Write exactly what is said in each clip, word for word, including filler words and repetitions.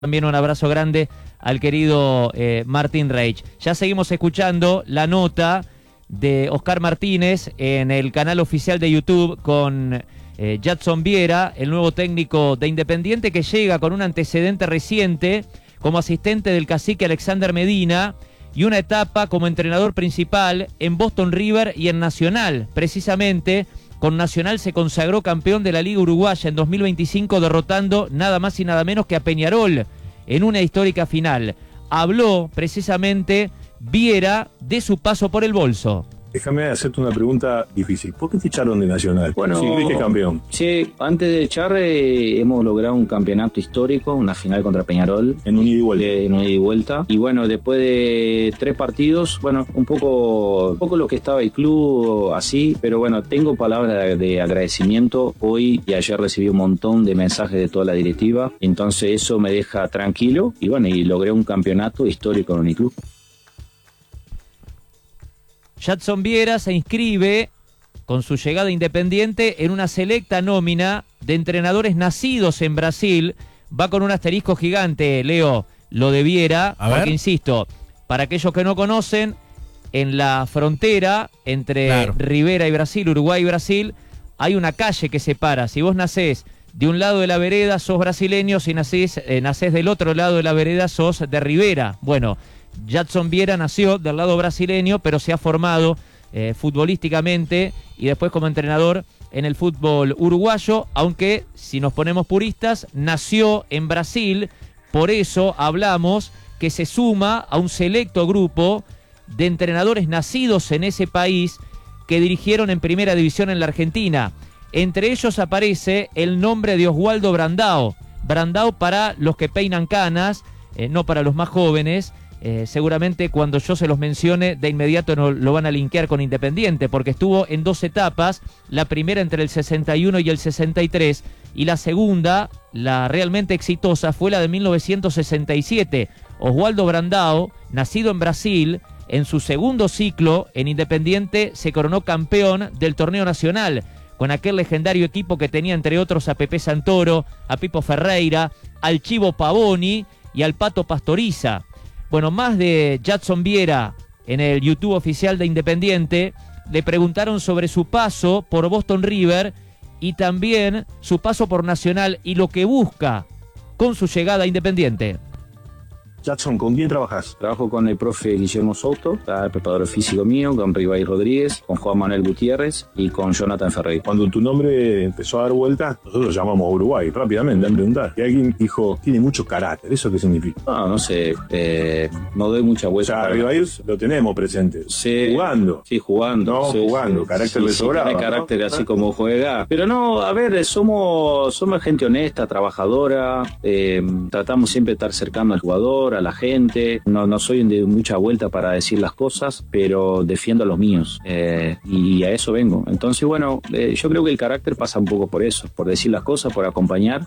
También un abrazo grande al querido eh, Martín Reich. Ya seguimos escuchando la nota de Oscar Martínez en el canal oficial de YouTube con eh, Jadson Viera, el nuevo técnico de Independiente, que llega con un antecedente reciente como asistente del cacique Alexander Medina y una etapa como entrenador principal en Boston River y en Nacional. Precisamente con Nacional se consagró campeón de la Liga Uruguaya en dos mil veinticinco, derrotando nada más y nada menos que a Peñarol en una histórica final. Habló precisamente Viera de su paso por el Bolso. Déjame hacerte una pregunta difícil. ¿Por qué te echaron de Nacional? Bueno, si fuiste campeón. Sí, antes de echar eh, hemos logrado un campeonato histórico, una final contra Peñarol. En un ida y vuelta. Eh, en un ida y vuelta. Y bueno, después de tres partidos, bueno, un poco, un poco lo que estaba el club así, pero bueno, tengo palabras de, de agradecimiento. Hoy y ayer recibí un montón de mensajes de toda la directiva, entonces eso me deja tranquilo y bueno, y logré un campeonato histórico en mi club. Jadson Viera se inscribe con su llegada a Independiente en una selecta nómina de entrenadores nacidos en Brasil. Va con un asterisco gigante, Leo, lo de Viera, A porque ver. insisto, para aquellos que no conocen, en la frontera entre Claro. Rivera y Brasil, Uruguay y Brasil, hay una calle que separa. Si vos nacés de un lado de la vereda, sos brasileño; si nacés, eh, nacés del otro lado de la vereda, sos de Rivera. Bueno, Jadson Viera nació del lado brasileño, pero se ha formado eh, futbolísticamente y después como entrenador en el fútbol uruguayo, aunque si nos ponemos puristas, nació en Brasil. Por eso hablamos que se suma a un selecto grupo de entrenadores nacidos en ese país que dirigieron en primera división en la Argentina. Entre ellos aparece el nombre de Oswaldo Brandao. Brandao para los que peinan canas, eh, no para los más jóvenes. Eh, seguramente cuando yo se los mencione de inmediato no, lo van a linkear con Independiente, porque estuvo en dos etapas, la primera entre el sesenta y uno y el sesenta y tres, y la segunda, la realmente exitosa, fue la de mil novecientos sesenta y siete. Oswaldo Brandao, nacido en Brasil, en su segundo ciclo en Independiente se coronó campeón del torneo nacional, con aquel legendario equipo que tenía entre otros a Pepe Santoro, a Pipo Ferreira, al Chivo Pavoni y al Pato Pastoriza. Bueno, más de Jadson Viera en el YouTube oficial de Independiente. Le preguntaron sobre su paso por Boston River y también su paso por Nacional y lo que busca con su llegada a Independiente. Jadson, ¿con quién trabajas? Trabajo con el profe Guillermo Souto, el preparador físico mío, con Ribay Rodríguez, con Juan Manuel Gutiérrez y con Jonathan Ferreira. Cuando tu nombre empezó a dar vuelta, nosotros llamamos a Uruguay rápidamente a preguntar. Y alguien dijo, tiene mucho carácter. ¿Eso qué significa? No, no sé, eh, no doy mucha O vuelta. sea, Ribay lo tenemos presente. Sí, Jugando. Sí, jugando. No, sí, jugando, sí, carácter sí, le sí, sobraba, tiene ¿no? carácter así como juega. Pero no, a ver, somos, somos gente honesta, trabajadora, eh, tratamos siempre de estar cercano al jugador, a la gente. No, no soy de mucha vuelta para decir las cosas, pero defiendo a los míos, eh, y a eso vengo. Entonces, bueno, eh, yo creo que el carácter pasa un poco por eso, por decir las cosas, por acompañar.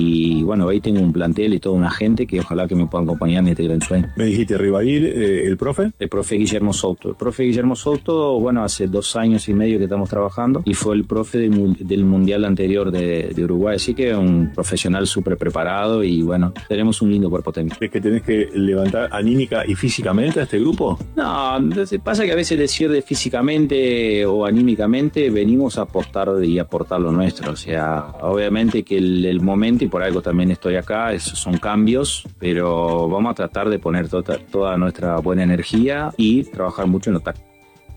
Y bueno, ahí tengo un plantel y toda una gente que ojalá que me puedan acompañar en este gran sueño. Me dijiste Ribay, eh, ¿el profe? El profe Guillermo Souto. El profe Guillermo Souto, bueno, hace dos años y medio que estamos trabajando y fue el profe del, del mundial anterior de, de Uruguay, así que un profesional súper preparado y bueno, tenemos un lindo cuerpo técnico. ¿Es que tenés que levantar anímica y físicamente a este grupo? No, entonces pasa que a veces decir de físicamente o anímicamente venimos a aportar y aportar lo nuestro, o sea, obviamente que el, el momento, y por algo también estoy acá, esos son cambios, pero vamos a tratar de poner to- toda nuestra buena energía y trabajar mucho en lo táctico.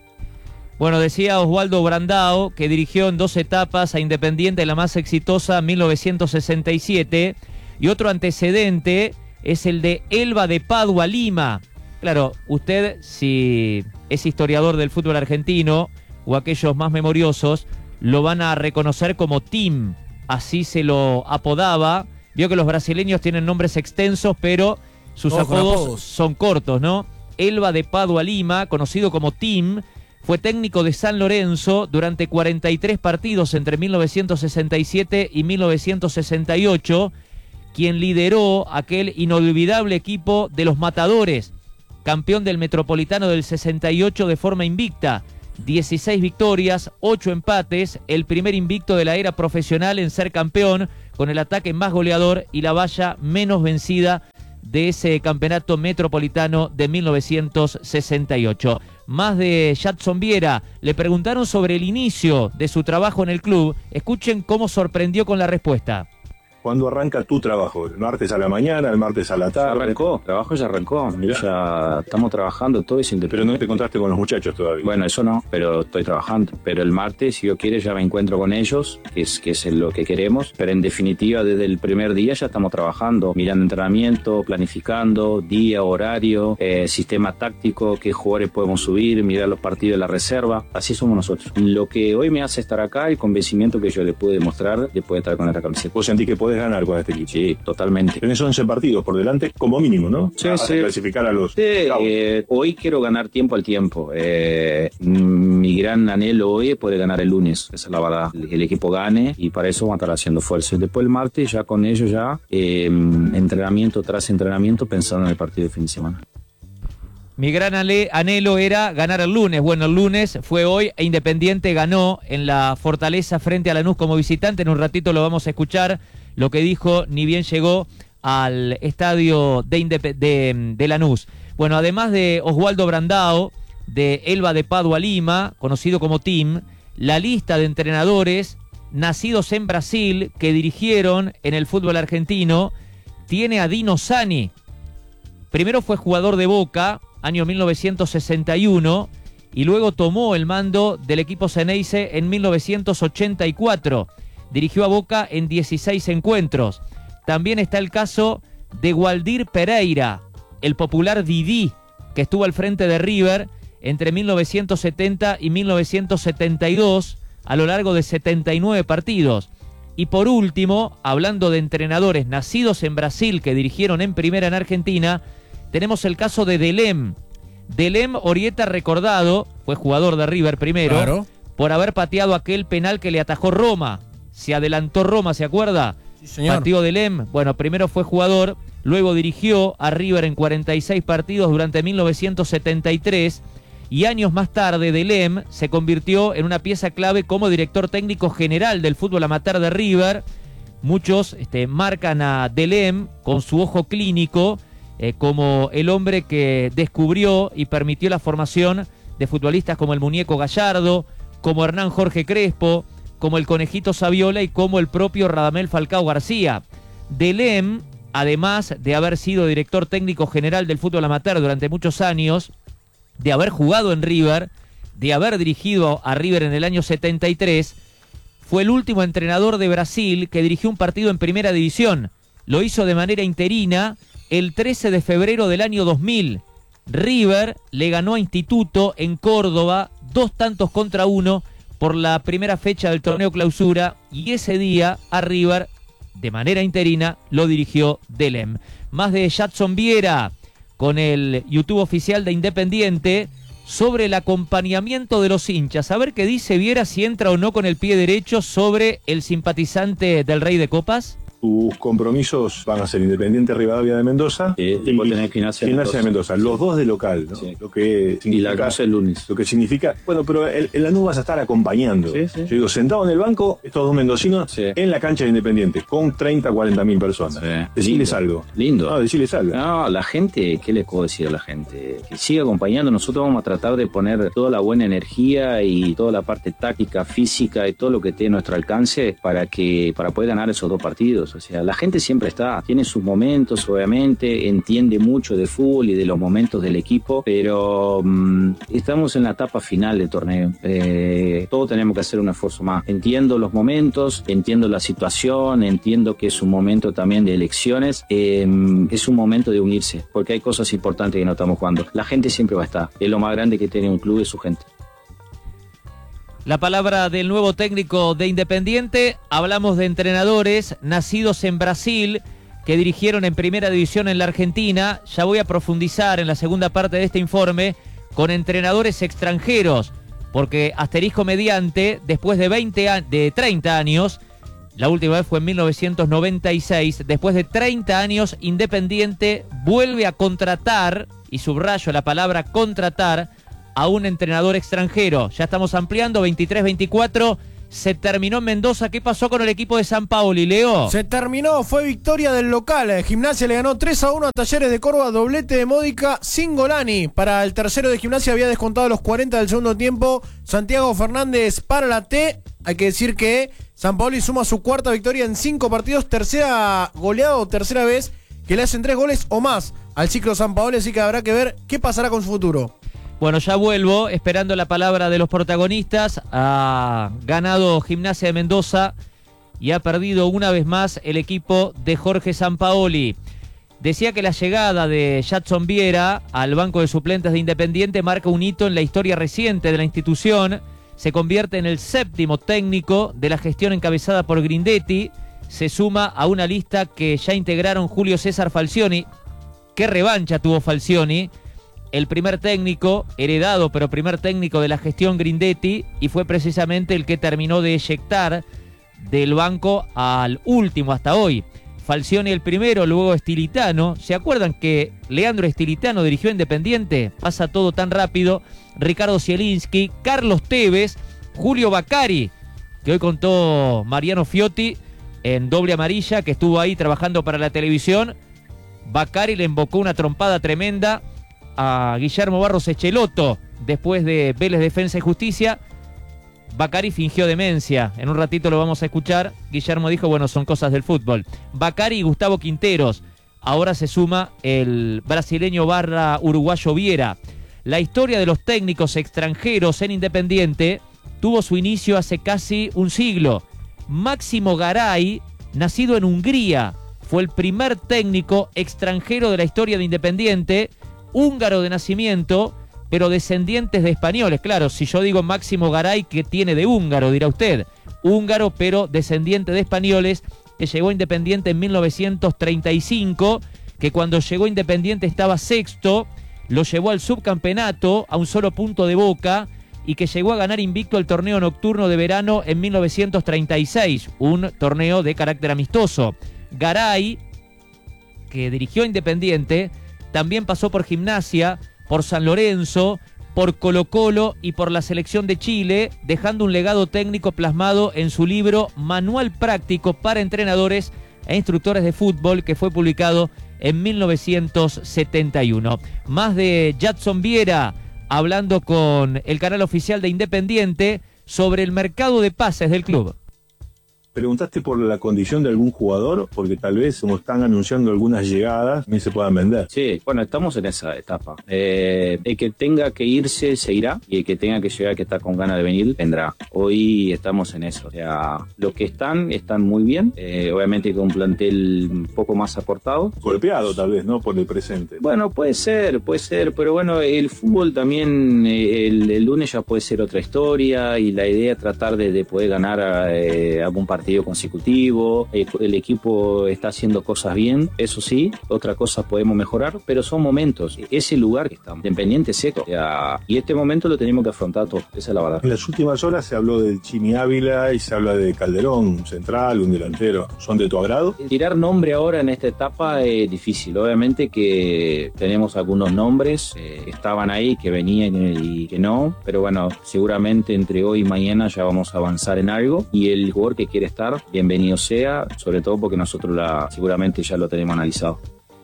Bueno, decía Oswaldo Brandao, que dirigió en dos etapas a Independiente, la más exitosa, mil novecientos sesenta y siete, y otro antecedente es el de Elba de Padua Lima. Claro, usted, si es historiador del fútbol argentino o aquellos más memoriosos, lo van a reconocer como Tim, así se lo apodaba. Vio que los brasileños tienen nombres extensos, pero sus Todos con apodos, apodos. son cortos, ¿no? Elba de Padua Lima, conocido como Tim, fue técnico de San Lorenzo durante cuarenta y tres partidos entre mil novecientos sesenta y siete y mil novecientos sesenta y ocho, quien lideró aquel inolvidable equipo de los Matadores, campeón del Metropolitano del sesenta y ocho de forma invicta, dieciséis victorias, ocho empates, el primer invicto de la era profesional en ser campeón, con el ataque más goleador y la valla menos vencida de ese campeonato metropolitano de mil novecientos sesenta y ocho. Más de Jadson Viera, le preguntaron sobre el inicio de su trabajo en el club. Escuchen cómo sorprendió con la respuesta. ¿Cuándo arranca tu trabajo? ¿El martes a la mañana, el martes a la tarde? Ya arrancó, el trabajo ya arrancó. Mirá. Ya estamos trabajando todo es independiente. Pero no te encontraste con los muchachos todavía. Bueno, eso no, pero estoy trabajando. Pero el martes, si Dios quiere, ya me encuentro con ellos, que es, que es lo que queremos. Pero en definitiva, desde el primer día ya estamos trabajando, mirando entrenamiento, planificando, día, horario, eh, sistema táctico, qué jugadores podemos subir, mirar los partidos de la reserva. Así somos nosotros. Lo que hoy me hace estar acá, el convencimiento que yo le pude demostrar después de estar con esta camiseta. ¿Vos sentís que podés ganar con este equipo? Sí, totalmente. Tenés once partidos por delante, como mínimo, ¿no? Sí, a, sí. A clasificar a los... Sí, eh, hoy quiero ganar tiempo al tiempo. Eh, mi gran anhelo hoy es poder ganar el lunes. Esa es la verdad. El, el equipo gane y para eso vamos a estar haciendo fuerza. Después el martes ya con ellos ya, eh, entrenamiento tras entrenamiento pensando en el partido de fin de semana. Mi gran anhelo era ganar el lunes. Bueno, el lunes fue hoy e Independiente ganó en la Fortaleza frente a Lanús como visitante. En un ratito lo vamos a escuchar, lo que dijo ni bien llegó al estadio de, Indep- de, de Lanús. Bueno, además de Oswaldo Brandao, de Elba de Padua Lima, conocido como Tim, la lista de entrenadores nacidos en Brasil que dirigieron en el fútbol argentino tiene a Dino Sani. Primero fue jugador de Boca, año mil novecientos sesenta y uno, y luego tomó el mando del equipo Ceneice en mil novecientos ochenta y cuatro. Dirigió a Boca en dieciséis encuentros. También está el caso de Waldir Pereira, el popular Didi, que estuvo al frente de River entre mil novecientos setenta y mil novecientos setenta y dos, a lo largo de setenta y nueve partidos. Y por último, hablando de entrenadores nacidos en Brasil que dirigieron en primera en Argentina, tenemos el caso de Delem. Delem Orieta recordado, fue jugador de River primero, claro, por haber pateado aquel penal que le atajó Roma. Se adelantó Roma, ¿se acuerda? Sí, señor. Pateó Delem. Bueno, primero fue jugador, luego dirigió a River en cuarenta y seis partidos durante mil novecientos setenta y tres, y años más tarde Delem se convirtió en una pieza clave como director técnico general del fútbol amateur de River. Muchos este, marcan a Delem con su ojo clínico eh, como el hombre que descubrió y permitió la formación de futbolistas como el Muñeco Gallardo, como Hernán Jorge Crespo, como el Conejito Saviola y como el propio Radamel Falcao García. Delem, además de haber sido director técnico general del fútbol amateur durante muchos años, de haber jugado en River, de haber dirigido a River en el año setenta y tres, fue el último entrenador de Brasil que dirigió un partido en primera división. Lo hizo de manera interina el trece de febrero del año dos mil. River le ganó a Instituto en Córdoba dos tantos contra uno por la primera fecha del torneo clausura, y ese día a River, de manera interina, lo dirigió Delem. Más de Jadson Viera con el YouTube oficial de Independiente sobre el acompañamiento de los hinchas. A ver qué dice Viera, si entra o no con el pie derecho sobre el simpatizante del Rey de Copas. Tus compromisos van a ser Independiente Rivadavia de Mendoza Sí, y vos tenés Gimnasia de Gimnasia de Mendoza. Los dos de local, ¿no? Sí. Lo que Y la significa, cosa el lunes. lo que significa, bueno, pero en, en la nube vas a estar acompañando. Sí, sí. Yo digo, sentado en el banco, estos dos mendocinos Sí. en la cancha de Independiente, con treinta, cuarenta mil personas. Sí. Decirles Lindo. algo. Lindo. No, decirles algo. No, la gente, ¿qué les puedo decir a la gente? Que siga acompañando. Nosotros vamos a tratar de poner toda la buena energía y toda la parte táctica, física y todo lo que esté a nuestro alcance para que para poder ganar esos dos partidos. O sea, la gente siempre está, tiene sus momentos, obviamente, entiende mucho de fútbol y de los momentos del equipo, pero mmm, estamos en la etapa final del torneo. Eh, todos tenemos que hacer un esfuerzo más. Entiendo los momentos, entiendo la situación, entiendo que es un momento también de elecciones, eh, es un momento de unirse, porque hay cosas importantes que no estamos jugando. La gente siempre va a estar, es lo más grande que tiene un club, es su gente. La palabra del nuevo técnico de Independiente. Hablamos de entrenadores nacidos en Brasil que dirigieron en primera división en la Argentina. Ya voy a profundizar en la segunda parte de este informe con entrenadores extranjeros, porque asterisco mediante, después de veinte a- de treinta años, la última vez fue en mil novecientos noventa y seis, después de treinta años Independiente vuelve a contratar, y subrayo la palabra contratar, a un entrenador extranjero. Ya estamos ampliando, veintitrés veinticuatro Se terminó en Mendoza. ¿Qué pasó con el equipo de San Paoli, Leo? Se terminó, fue victoria del local. Gimnasia le ganó tres a uno a Talleres de Córdoba, doblete de Módica sin Golani. Para el tercero de Gimnasia había descontado los cuarenta del segundo tiempo Santiago Fernández para la T. Hay que decir que San Paoli suma su cuarta victoria en cinco partidos, tercera goleada o tercera vez que le hacen tres goles o más al ciclo San Paoli, así que habrá que ver qué pasará con su futuro. Bueno, ya vuelvo, esperando la palabra de los protagonistas. Ha ganado Gimnasia de Mendoza y ha perdido una vez más el equipo de Jorge Sampaoli. Decía que la llegada de Jadson Viera al banco de suplentes de Independiente marca un hito en la historia reciente de la institución. Se convierte en el séptimo técnico de la gestión encabezada por Grindetti. Se suma a una lista que ya integraron Julio César Falcioni. ¿Qué revancha tuvo Falcioni? El primer técnico, heredado pero primer técnico de la gestión Grindetti, y fue precisamente el que terminó de eyectar del banco al último hasta hoy. Falcioni el primero, luego Stilitano. ¿Se acuerdan que Leandro Stilitano dirigió Independiente? Pasa todo tan rápido. Ricardo Zielinski, Carlos Tevez, Julio Baccari, que hoy contó Mariano Fiotti en Doble Amarilla, que estuvo ahí trabajando para la televisión. Baccari le invocó una trompada tremenda a Guillermo Barros Echeloto después de Vélez Defensa y Justicia. Baccari fingió demencia, en un ratito lo vamos a escuchar. Guillermo dijo, bueno, son cosas del fútbol. Baccari y Gustavo Quinteros. Ahora se suma el brasileño barra uruguayo Viera. La historia de los técnicos extranjeros en Independiente tuvo su inicio hace casi un siglo. Máximo Garay, nacido en Hungría, fue el primer técnico extranjero de la historia de Independiente, húngaro de nacimiento, pero descendientes de españoles. Claro, si yo digo Máximo Garay, ¿qué tiene de húngaro? Dirá usted. Húngaro, pero descendiente de españoles, que llegó a Independiente en mil novecientos treinta y cinco, que cuando llegó a Independiente estaba sexto, lo llevó al subcampeonato a un solo punto de Boca, y que llegó a ganar invicto el torneo nocturno de verano en mil novecientos treinta y seis, un torneo de carácter amistoso. Garay, que dirigió a Independiente, también pasó por Gimnasia, por San Lorenzo, por Colo Colo y por la selección de Chile, dejando un legado técnico plasmado en su libro Manual Práctico para Entrenadores e Instructores de Fútbol, que fue publicado en mil novecientos setenta y uno. Más de Jadson Viera, hablando con el canal oficial de Independiente sobre el mercado de pases del club. ¿Preguntaste por la condición de algún jugador? Porque tal vez, como están anunciando algunas llegadas, también se puedan vender. Sí, bueno, estamos en esa etapa. Eh, el que tenga que irse, se irá. Y el que tenga que llegar, que está con ganas de venir, vendrá. Hoy estamos en eso. O sea, los que están, están muy bien. Eh, obviamente con un plantel un poco más aportado. Golpeado tal vez, ¿no? Por el presente. Bueno, puede ser, puede ser. Pero bueno, el fútbol también, eh, el, el lunes ya puede ser otra historia. Y la idea es tratar de, de poder ganar eh, algún partido consecutivo. El, el equipo está haciendo cosas bien, eso sí. Otra cosa podemos mejorar, pero son momentos. Ese lugar que estamos, Independiente seco. O sea, y este momento lo tenemos que afrontar todo. Esa es la verdad. En las últimas horas se habló del Chimi Ávila y se habla de Calderón, un central, un delantero. ¿Son de tu agrado? Tirar nombre ahora en esta etapa es difícil. Obviamente que tenemos algunos nombres eh, que estaban ahí, que venían y que no. Pero bueno, seguramente entre hoy y mañana ya vamos a avanzar en algo. Y el jugador que quiere estar, bienvenido sea, sobre todo porque nosotros la, seguramente ya lo tenemos analizado.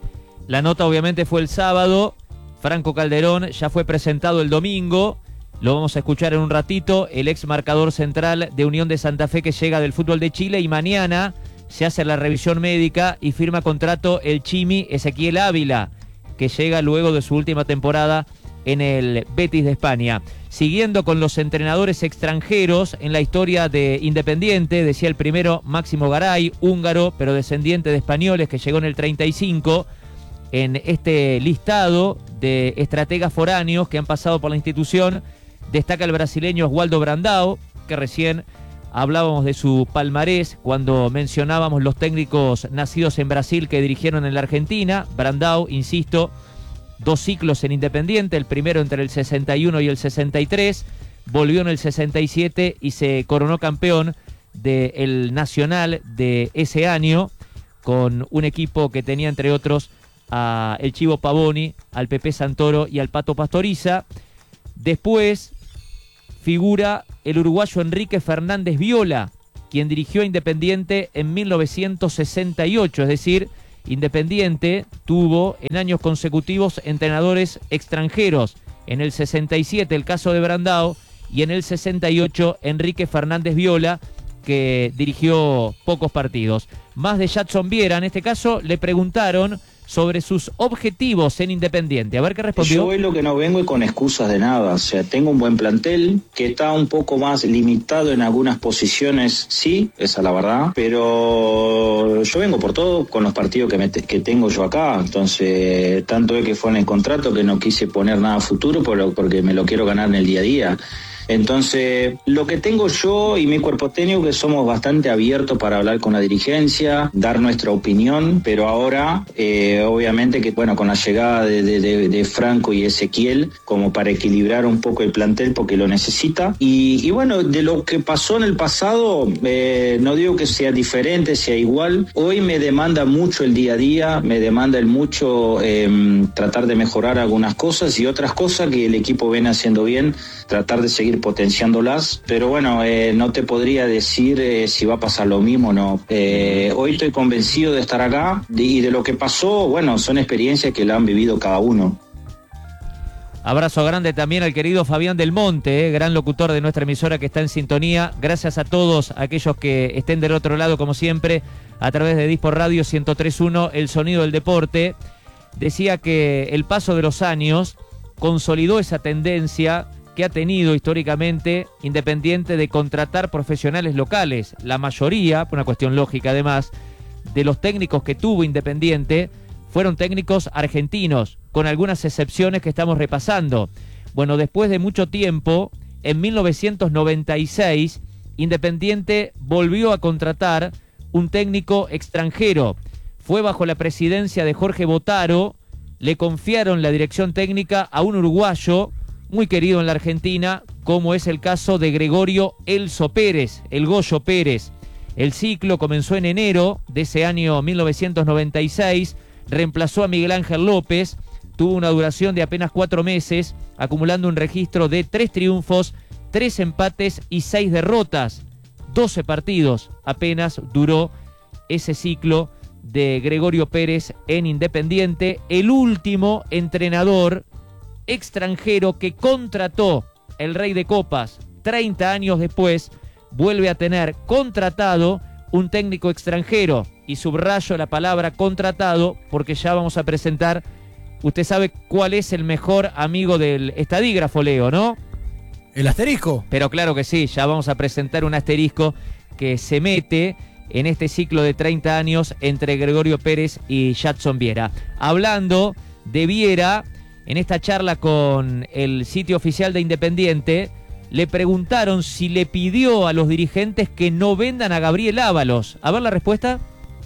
La nota obviamente fue el sábado. Franco Calderón ya fue presentado el domingo. Lo vamos a escuchar en un ratito. El ex marcador central de Unión de Santa Fe, que llega del fútbol de Chile, y mañana se hace la revisión médica y firma contrato el Chimi Ezequiel Ávila, que llega luego de su última temporada en el Betis de España. Siguiendo con los entrenadores extranjeros en la historia de Independiente, decía el primero Máximo Garay, húngaro, pero descendiente de españoles, que llegó en el treinta y cinco. En este listado de estrategas foráneos que han pasado por la institución, destaca el brasileño Oswaldo Brandao, que recién hablábamos de su palmarés cuando mencionábamos los técnicos nacidos en Brasil que dirigieron en la Argentina. Brandao, insisto, dos ciclos en Independiente, el primero entre el sesenta y uno y el sesenta y tres, volvió en el sesenta y siete y se coronó campeón del Nacional de ese año, con un equipo que tenía entre otros a el Chivo Pavoni, al Pepe Santoro y al Pato Pastoriza. Después figura el uruguayo Enrique Fernández Viola, quien dirigió a Independiente en mil novecientos sesenta y ocho, es decir, Independiente tuvo en años consecutivos entrenadores extranjeros. En el sesenta y siete el caso de Brandao y en el sesenta y ocho Enrique Fernández Viola, que dirigió pocos partidos. Más de Jadson Viera, en este caso, le preguntaron sobre sus objetivos en Independiente. A ver qué respondió. Yo hoy lo que no vengo es con excusas de nada. O sea, tengo un buen plantel que está un poco más limitado en algunas posiciones, sí, esa es la verdad, pero yo vengo por todo con los partidos que, me te, que tengo yo acá. Entonces, tanto es que fue en el contrato que no quise poner nada a futuro porque me lo quiero ganar en el día a día. Entonces, lo que tengo yo y mi cuerpo técnico, que somos bastante abiertos para hablar con la dirigencia, dar nuestra opinión, pero ahora, eh, obviamente que, bueno, con la llegada de, de, de, de Franco y Ezequiel, como para equilibrar un poco el plantel porque lo necesita. Y, y bueno, de lo que pasó en el pasado, eh, no digo que sea diferente, sea igual. Hoy me demanda mucho el día a día, me demanda el mucho eh, tratar de mejorar algunas cosas y otras cosas que el equipo viene haciendo bien, tratar de seguir potenciándolas, pero bueno, eh, no te podría decir eh, si va a pasar lo mismo o no. Eh, hoy estoy convencido de estar acá de, y de lo que pasó, bueno, son experiencias que la han vivido cada uno. Abrazo grande también al querido Fabián Del Monte, eh, gran locutor de nuestra emisora que está en sintonía. Gracias a todos aquellos que estén del otro lado, como siempre, a través de Dispor Radio ciento tres punto uno, El Sonido del Deporte. Decía que el paso de los años consolidó esa tendencia que ha tenido históricamente Independiente de contratar profesionales locales. La mayoría, por una cuestión lógica además, de los técnicos que tuvo Independiente fueron técnicos argentinos, con algunas excepciones que estamos repasando. Bueno, después de mucho tiempo, en mil novecientos noventa y seis, Independiente volvió a contratar un técnico extranjero. Fue bajo la presidencia de Jorge Botaro, le confiaron la dirección técnica a un uruguayo muy querido en la Argentina, como es el caso de Gregorio Elso Pérez, el Goyo Pérez. El ciclo comenzó en enero de ese año mil novecientos noventa y seis, reemplazó a Miguel Ángel López, tuvo una duración de apenas cuatro meses, acumulando un registro de tres triunfos, tres empates y seis derrotas. doce partidos apenas duró ese ciclo de Gregorio Pérez en Independiente, el último entrenador extranjero que contrató el Rey de Copas. treinta años después vuelve a tener contratado un técnico extranjero, y subrayo la palabra contratado porque ya vamos a presentar, usted sabe cuál es el mejor amigo del estadígrafo, Leo, ¿no? ¿El asterisco? Pero claro que sí, ya vamos a presentar un asterisco que se mete en este ciclo de treinta años entre Gregorio Pérez y Jadson Viera. Hablando de Viera, en esta charla con el sitio oficial de Independiente, le preguntaron si le pidió a los dirigentes que no vendan a Gabriel Ábalos. A ver la respuesta.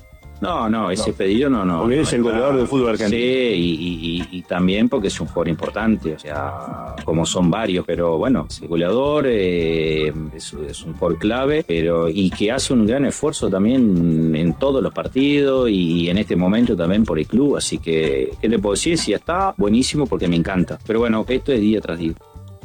No, no, ese No. pedido no, no. Porque no, es el goleador del fútbol argentino. Sí, y, y, y, y también porque es un jugador importante, o sea, como son varios, pero bueno, es el goleador, eh, es, es un jugador clave, pero y que hace un gran esfuerzo también en todos los partidos y, y en este momento también por el club, así que, ¿qué te puedo decir? Si está buenísimo porque me encanta, pero bueno, esto es día tras día.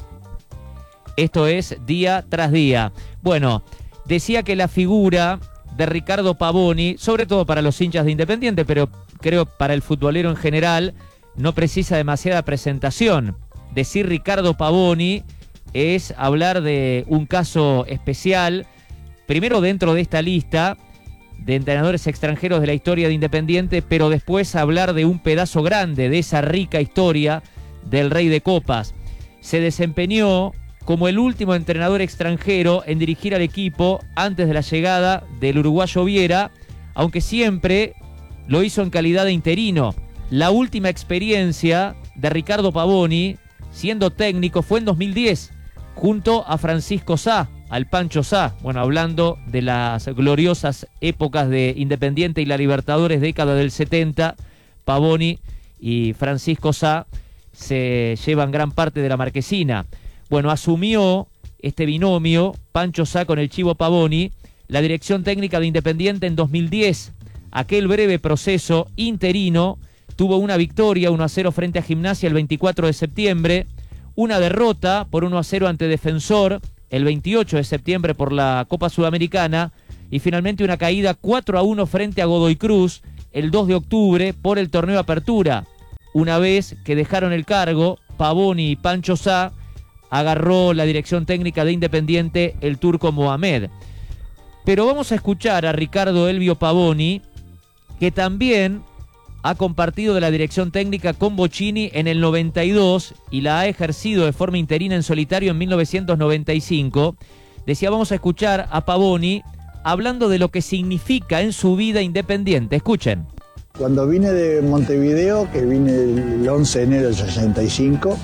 Esto es día tras día. Bueno, decía que la figura de Ricardo Pavoni, sobre todo para los hinchas de Independiente, pero creo para el futbolero en general, no precisa demasiada presentación. Decir Ricardo Pavoni es hablar de un caso especial, primero dentro de esta lista de entrenadores extranjeros de la historia de Independiente, pero después hablar de un pedazo grande de esa rica historia del Rey de Copas. Se desempeñó como el último entrenador extranjero en dirigir al equipo antes de la llegada del uruguayo Viera, aunque siempre lo hizo en calidad de interino. La última experiencia de Ricardo Pavoni siendo técnico fue en dos mil diez, junto a Francisco Sá, al Pancho Sá. Bueno, hablando de las gloriosas épocas de Independiente y la Libertadores, década del setenta, Pavoni y Francisco Sá se llevan gran parte de la marquesina. Bueno, asumió este binomio, Pancho Sá con el Chivo Pavoni, la dirección técnica de Independiente en dos mil diez. Aquel breve proceso interino tuvo una victoria uno a cero frente a Gimnasia el veinticuatro de septiembre, una derrota por uno a cero ante Defensor el veintiocho de septiembre por la Copa Sudamericana y finalmente una caída cuatro a uno frente a Godoy Cruz el dos de octubre por el torneo Apertura. Una vez que dejaron el cargo, Pavoni y Pancho Sá, agarró la dirección técnica de Independiente el turco Mohamed. Pero vamos a escuchar a Ricardo Elvio Pavoni, que también ha compartido de la dirección técnica con Bocchini en el noventa y dos y la ha ejercido de forma interina en solitario en mil novecientos noventa y cinco. Decía, vamos a escuchar a Pavoni hablando de lo que significa en su vida Independiente. Escuchen. Cuando vine de Montevideo, que vine el once de enero del sesenta y cinco,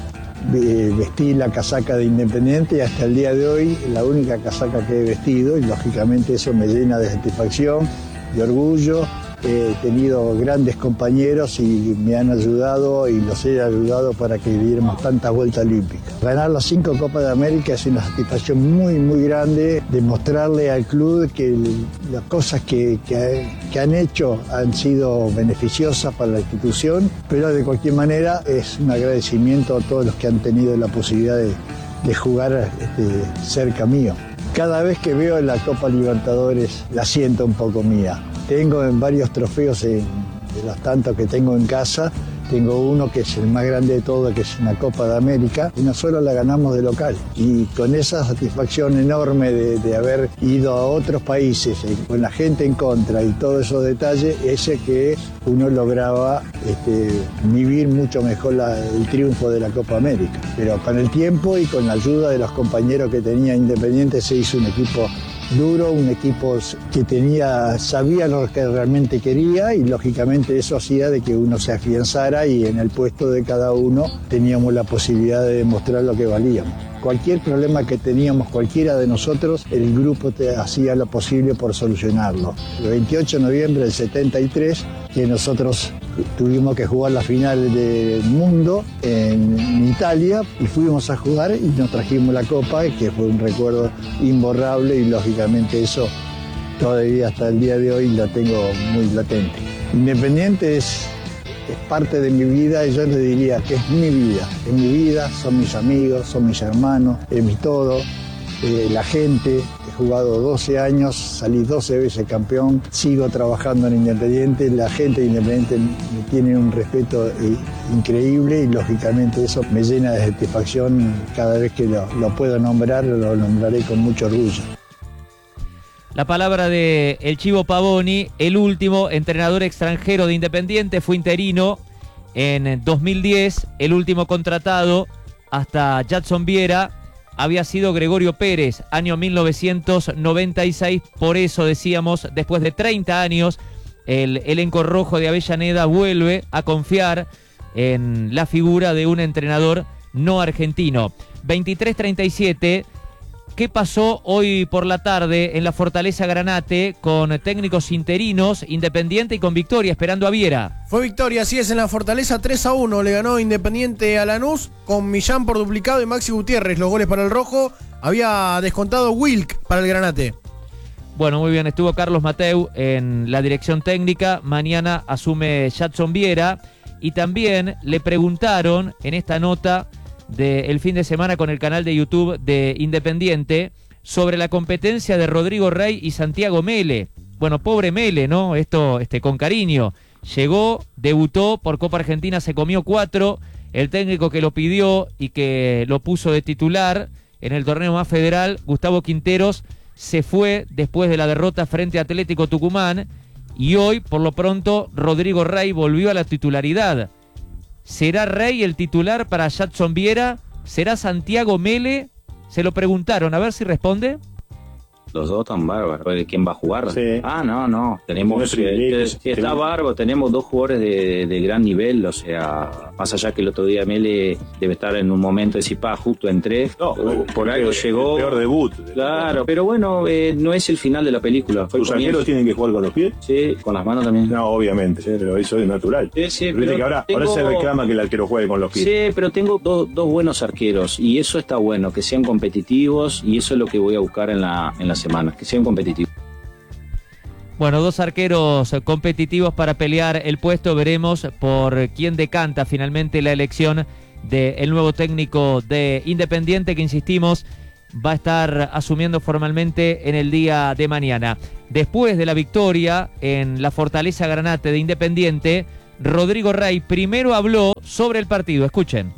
vestí la casaca de Independiente y hasta el día de hoy la única casaca que he vestido, y lógicamente eso me llena de satisfacción, de orgullo. He tenido grandes compañeros y me han ayudado y los he ayudado para que diéramos tantas vueltas olímpicas. Ganar las cinco Copas de América es una satisfacción muy, muy grande, demostrarle al club que las cosas que, que, que han hecho han sido beneficiosas para la institución, pero de cualquier manera es un agradecimiento a todos los que han tenido la posibilidad de, de jugar este, cerca mío. Cada vez que veo la Copa Libertadores la siento un poco mía. Tengo en varios trofeos en, de los tantos que tengo en casa. Tengo uno que es el más grande de todo, que es una Copa de América, y no solo la ganamos de local. Y con esa satisfacción enorme de, de haber ido a otros países, eh, con la gente en contra y todos esos detalles, ese que uno lograba este, vivir mucho mejor la, el triunfo de la Copa América. Pero con el tiempo y con la ayuda de los compañeros que tenía Independiente se hizo un equipo duro, un equipo que tenía, sabía lo que realmente quería y lógicamente eso hacía de que uno se afianzara y en el puesto de cada uno teníamos la posibilidad de demostrar lo que valíamos. Cualquier problema que teníamos cualquiera de nosotros, el grupo te hacía lo posible por solucionarlo. El veintiocho de noviembre del setenta y tres, que nosotros tuvimos que jugar la final del mundo en, en Italia y fuimos a jugar y nos trajimos la copa, que fue un recuerdo imborrable y lógicamente eso todavía hasta el día de hoy la tengo muy latente. Independiente es... es parte de mi vida y yo le diría que es mi vida, es mi vida, son mis amigos, son mis hermanos, es mi todo, eh, la gente. He jugado doce años, salí doce veces campeón, sigo trabajando en Independiente, la gente de Independiente me tiene un respeto eh, increíble y lógicamente eso me llena de satisfacción cada vez que lo, lo puedo nombrar, lo nombraré con mucho orgullo. La palabra de el Chivo Pavoni, el último entrenador extranjero de Independiente, fue interino en dos mil diez, el último contratado hasta Jadson Viera había sido Gregorio Pérez, año mil novecientos noventa y seis, por eso decíamos, después de treinta años, el elenco rojo de Avellaneda vuelve a confiar en la figura de un entrenador no argentino. veintitrés treinta y siete. ¿Qué pasó hoy por la tarde en la Fortaleza Granate con técnicos interinos, Independiente y con victoria, esperando a Viera? Fue victoria, así es, en la Fortaleza tres a uno. Le ganó Independiente a Lanús con Millán por duplicado y Maxi Gutiérrez. Los goles para el rojo. Había descontado Wilk para el Granate. Bueno, muy bien. Estuvo Carlos Mateu en la dirección técnica. Mañana asume Jadson Viera. Y también le preguntaron en esta nota del fin de semana con el canal de YouTube de Independiente sobre la competencia de Rodrigo Rey y Santiago Mele. Bueno, pobre Mele, ¿no? Esto este, con cariño. Llegó, debutó por Copa Argentina, se comió cuatro. El técnico que lo pidió y que lo puso de titular en el torneo más federal, Gustavo Quinteros, se fue después de la derrota frente a Atlético Tucumán. Y hoy, por lo pronto, Rodrigo Rey volvió a la titularidad. ¿Será Rey el titular para Jadson Viera? ¿Será Santiago Mele? Se lo preguntaron, a ver si responde. Los dos están bárbaros. ¿Quién va a jugar? Sí. Ah, no, no. Tenemos. No Eh, sí, está bárbaro. Tenemos dos jugadores de, de gran nivel. O sea, más allá que el otro día Mele debe estar en un momento de decir, pa, justo entré. No, por algo el, llegó. El peor debut. Claro, pero bueno, eh, no es el final de la película. Fue ¿Tus el comienzo. arqueros tienen que jugar con los pies? Sí, con las manos también. No, obviamente, pero eso es natural. Sí, sí, Pero viste pero que ahora, tengo- ahora se reclama que el arquero juegue con los pies. Sí, pero tengo dos, dos buenos arqueros y eso está bueno, que sean competitivos y eso es lo que voy a buscar en la, en la semana, que sean competitivos. Bueno, dos arqueros competitivos para pelear el puesto. Veremos por quién decanta finalmente la elección del nuevo técnico de Independiente, que insistimos, va a estar asumiendo formalmente en el día de mañana. Después de la victoria en la Fortaleza Granate de Independiente, Rodrigo Rey primero habló sobre el partido. Escuchen.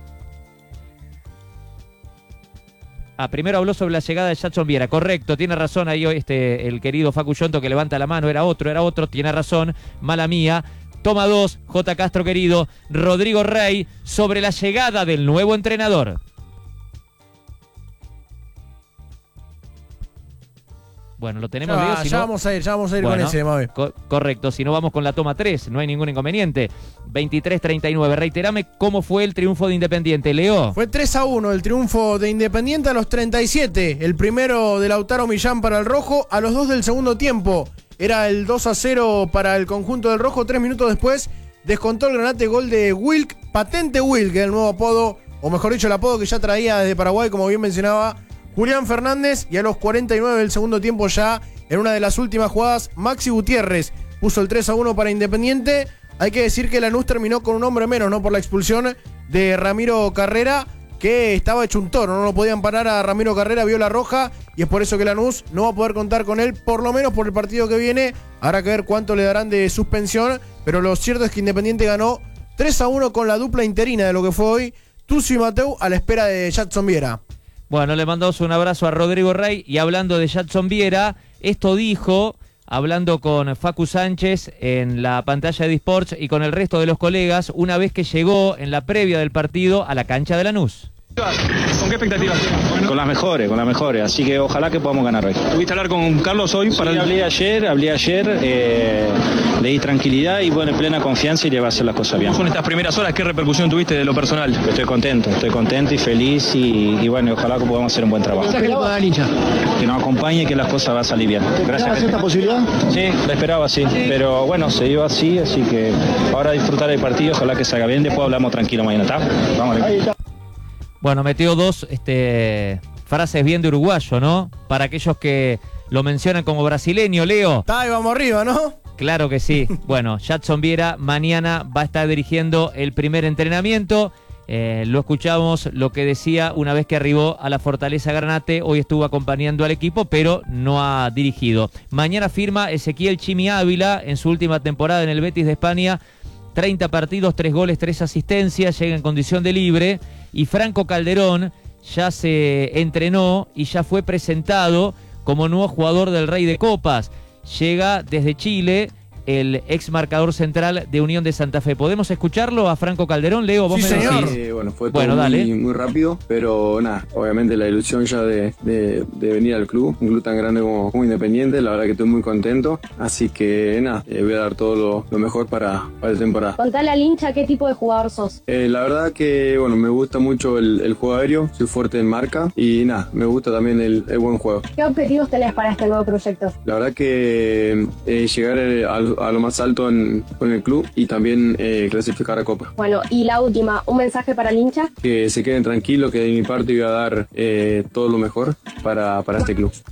Ah, primero habló sobre la llegada de Jadson Viera. Correcto, tiene razón ahí este, el querido Facu Yonto, que levanta la mano. Era otro, era otro, tiene razón. Mala mía. Toma dos, J. Castro querido. Rodrigo Rey sobre la llegada del nuevo entrenador. Bueno, lo tenemos, ya, Leo, si ya no... vamos a ir, ya vamos a ir bueno, con ese, Mabe. Co correcto, si no vamos con la toma tres, no hay ningún inconveniente. veintitrés treinta y nueve, reiterame cómo fue el triunfo de Independiente, Leo. Fue tres a uno el triunfo de Independiente a los treinta y siete. El primero de Lautaro Millán para el Rojo, a los dos del segundo tiempo. Era el dos a cero para el conjunto del Rojo. Tres minutos después descontó el Granate, gol de Wilk, patente Wilk, el nuevo apodo, o mejor dicho, el apodo que ya traía desde Paraguay, como bien mencionaba Julián Fernández. Y a los cuarenta y nueve del segundo tiempo, ya en una de las últimas jugadas, Maxi Gutiérrez puso el tres a uno para Independiente. Hay que decir que Lanús terminó con un hombre menos, ¿no? Por la expulsión de Ramiro Carrera, que estaba hecho un toro, no lo podían parar a Ramiro Carrera, vio la roja, y es por eso que Lanús no va a poder contar con él, por lo menos por el partido que viene. Habrá que ver cuánto le darán de suspensión, pero lo cierto es que Independiente ganó tres a uno con la dupla interina de lo que fue hoy, Tucio y Mateu, a la espera de Jadson Viera. Bueno, le mandamos un abrazo a Rodrigo Rey, y hablando de Jadson Viera, esto dijo, hablando con Facu Sánchez en la pantalla de eSports y con el resto de los colegas, una vez que llegó en la previa del partido a la cancha de Lanús. ¿Con qué expectativas? Bueno. Con las mejores, con las mejores, así que ojalá que podamos ganar hoy. ¿Tuviste hablar con Carlos hoy? Sí, para el... hablé ayer, hablé ayer, eh, le di tranquilidad y bueno, en plena confianza, y le va a hacer las cosas bien. ¿Cómo son estas primeras horas? ¿Qué repercusión tuviste de lo personal? Estoy contento, estoy contento y feliz, y, y bueno, ojalá que podamos hacer un buen trabajo. ¿Qué le puede dar al hincha? Que nos acompañe y que las cosas van a salir bien. Gracias. ¿Esta posibilidad? Sí, la esperaba, sí, pero bueno, se dio así, así que ahora disfrutar el partido, ojalá que salga bien, después hablamos tranquilo mañana, ¿está? Vamos. Bueno, metió dos este, frases bien de uruguayo, ¿no? Para aquellos que lo mencionan como brasileño, Leo. Está, y vamos arriba, ¿no? Claro que sí. Bueno, Jadson Viera mañana va a estar dirigiendo el primer entrenamiento. Eh, lo escuchamos lo que decía una vez que arribó a la Fortaleza Granate. Hoy estuvo acompañando al equipo, pero no ha dirigido. Mañana firma Ezequiel Chimi Ávila en su última temporada en el Betis de España. treinta partidos, tres goles, tres asistencias, llega en condición de libre. Y Franco Calderón ya se entrenó y ya fue presentado como nuevo jugador del Rey de Copas. Llega desde Chile el ex marcador central de Unión de Santa Fe. ¿Podemos escucharlo a Franco Calderón? Leo, vos sí, me señor. decís. Eh, bueno, fue todo Bueno, dale. muy, muy rápido, pero nada, obviamente la ilusión ya de, de, de venir al club, un club tan grande como, como Independiente, la verdad que estoy muy contento, así que nada, eh, voy a dar todo lo, lo mejor para, para la temporada. Contale al hincha qué tipo de jugador sos. Eh, la verdad que, bueno, me gusta mucho el, el juego aéreo, soy fuerte en marca y nada, me gusta también el, el buen juego. ¿Qué objetivos tenés para este nuevo proyecto? La verdad que eh, llegar a, a lo más alto en, con el club y también eh, clasificar a Copa. Bueno, y la última, un mensaje para el hincha. Que se queden tranquilos, que de mi parte voy a dar eh, todo lo mejor para, para este club.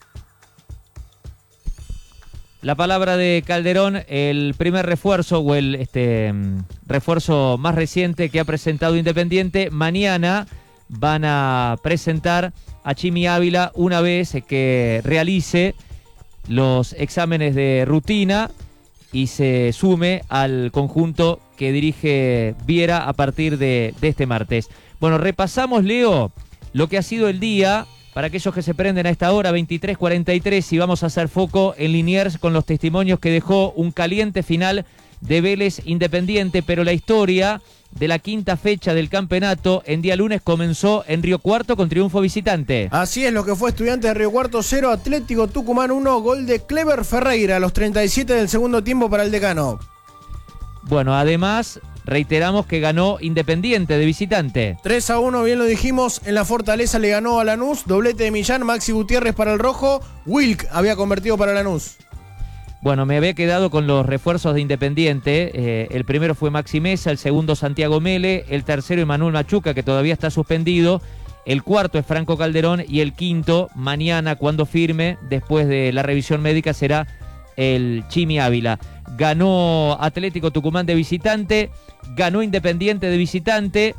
La palabra de Calderón, el primer refuerzo o el este refuerzo más reciente que ha presentado Independiente. Mañana van a presentar a Chimi Ávila una vez que realice los exámenes de rutina y se sume al conjunto que dirige Viera a partir de, de este martes. Bueno, repasamos, Leo, lo que ha sido el día para aquellos que se prenden a esta hora, veintitrés cuarenta y tres, y vamos a hacer foco en Liniers con los testimonios que dejó un caliente final de Vélez Independiente, pero la historia de la quinta fecha del campeonato en día lunes comenzó en Río Cuarto con triunfo visitante. Así es, lo que fue Estudiantes de Río Cuarto cero, Atlético Tucumán uno, gol de Clever Ferreira a los treinta y siete del segundo tiempo para el decano. Bueno, además, reiteramos que ganó Independiente de visitante. tres a uno, bien lo dijimos, en la Fortaleza le ganó a Lanús, doblete de Millán, Maxi Gutiérrez para el rojo, Wilk había convertido para Lanús. Bueno, me había quedado con los refuerzos de Independiente. Eh, el primero fue Maxi Mesa, el segundo Santiago Mele, el tercero Emanuel Machuca, que todavía está suspendido, el cuarto es Franco Calderón y el quinto, mañana cuando firme, después de la revisión médica, será el Chimi Ávila. Ganó Atlético Tucumán de visitante, ganó Independiente de visitante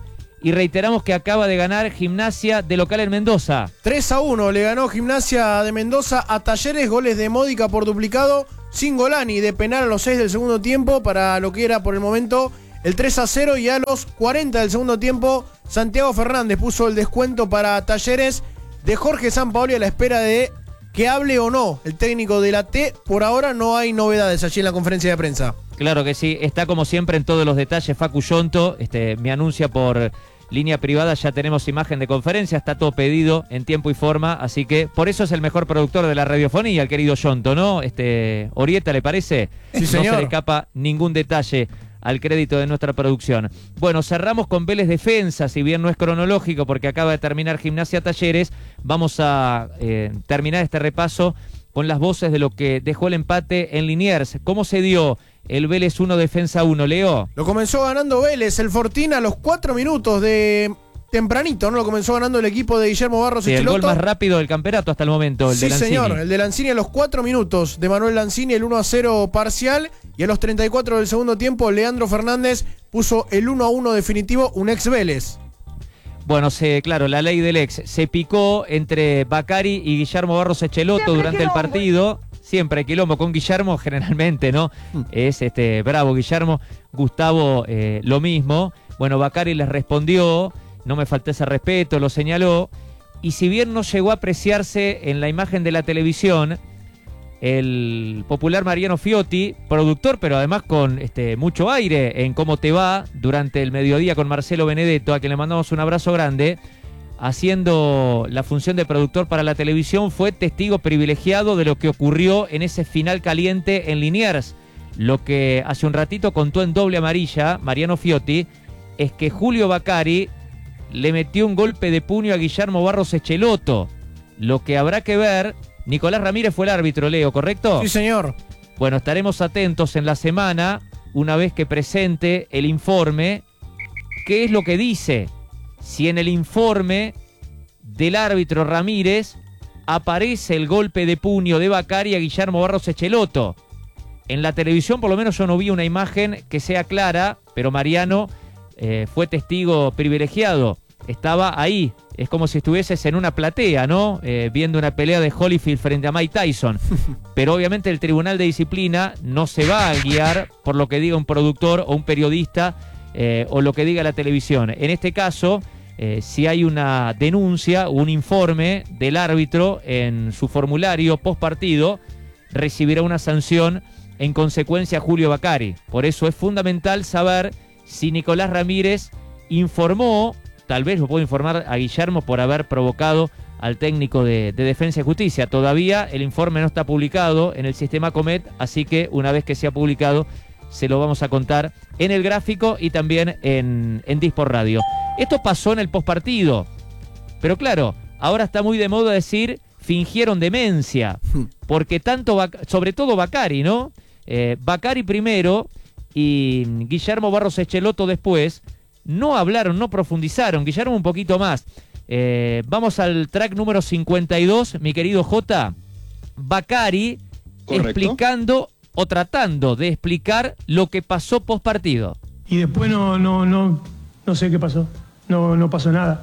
Y reiteramos que acaba de ganar Gimnasia de local en Mendoza. tres a uno le ganó Gimnasia de Mendoza a Talleres, goles de Módica por duplicado, Cingolani de penal a los seis del segundo tiempo para lo que era por el momento el tres a cero, y a los cuarenta del segundo tiempo Santiago Fernández puso el descuento para Talleres de Jorge Sampaoli, a la espera de que hable o no el técnico de la T. Por ahora no hay novedades allí en la conferencia de prensa. Claro que sí, está como siempre en todos los detalles Facu Yonto, este, me anuncia por línea privada, ya tenemos imagen de conferencia, está todo pedido en tiempo y forma, así que por eso es el mejor productor de la radiofonía, el querido Yonto, ¿no? Este, Orieta, ¿le parece? Sí, señor. No se le escapa ningún detalle al crédito de nuestra producción. Bueno, cerramos con Vélez Defensa, si bien no es cronológico porque acaba de terminar Gimnasia Talleres, vamos a eh, terminar este repaso con las voces de lo que dejó el empate en Liniers. ¿Cómo se dio el Vélez uno Defensa uno, Leo? Lo comenzó ganando Vélez, el Fortín, a los cuatro minutos de tempranito, ¿no? Lo comenzó ganando el equipo de Guillermo Barros Sí, el Schelotto. gol más rápido del campeonato hasta el momento, el Sí, de Lanzini. señor, el de Lanzini a los cuatro minutos de Manuel Lanzini, el uno a cero parcial, y a los treinta y cuatro del segundo tiempo Leandro Fernández puso el uno a uno definitivo, un ex Vélez. Bueno, se, claro, la ley del ex. Se picó entre Bacari y Guillermo Barros Schelotto durante el partido. Siempre hay quilombo con Guillermo, generalmente, ¿no? Mm. Es este bravo Guillermo. Gustavo, eh, lo mismo. Bueno, Bacari les respondió, no me falté ese respeto, lo señaló. Y si bien no llegó a apreciarse en la imagen de la televisión, el popular Mariano Fiotti, productor, pero además con este, mucho aire en Cómo Te Va, durante el mediodía con Marcelo Benedetto, a quien le mandamos un abrazo grande, haciendo la función de productor para la televisión, fue testigo privilegiado de lo que ocurrió en ese final caliente en Liniers. Lo que hace un ratito contó en doble amarilla Mariano Fiotti es que Julio Bacari le metió un golpe de puño a Guillermo Barros Schelotto. Lo que habrá que ver... Nicolás Ramírez fue el árbitro, Leo, ¿correcto? Sí, señor. Bueno, estaremos atentos en la semana, una vez que presente el informe, qué es lo que dice. Si en el informe del árbitro Ramírez aparece el golpe de puño de Bacari a Guillermo Barros Schelotto. En la televisión por lo menos yo no vi una imagen que sea clara, pero Mariano eh, fue testigo privilegiado. Estaba ahí, es como si estuvieses en una platea, ¿no? Eh, viendo una pelea de Holyfield frente a Mike Tyson. Pero obviamente el Tribunal de Disciplina no se va a guiar por lo que diga un productor o un periodista eh, o lo que diga la televisión. En este caso, eh, si hay una denuncia o un informe del árbitro en su formulario post partido, recibirá una sanción en consecuencia Julio Bacari. Por eso es fundamental saber si Nicolás Ramírez informó. Tal vez lo puedo informar a Guillermo por haber provocado al técnico de, de Defensa y Justicia. Todavía el informe no está publicado en el sistema Comet, así que una vez que sea publicado se lo vamos a contar en el gráfico y también en, en Dispor Radio. Esto pasó en el postpartido, pero claro, ahora está muy de moda decir fingieron demencia, porque tanto, sobre todo Bacari, ¿no? Eh, Bacari primero y Guillermo Barros Schelotto después, no hablaron, no profundizaron. Guillermo un poquito más. Eh, vamos al track número cincuenta y dos, mi querido Jota. Bacari explicando o tratando de explicar lo que pasó post partido. Y después no, no, no, no sé qué pasó. No, no pasó nada.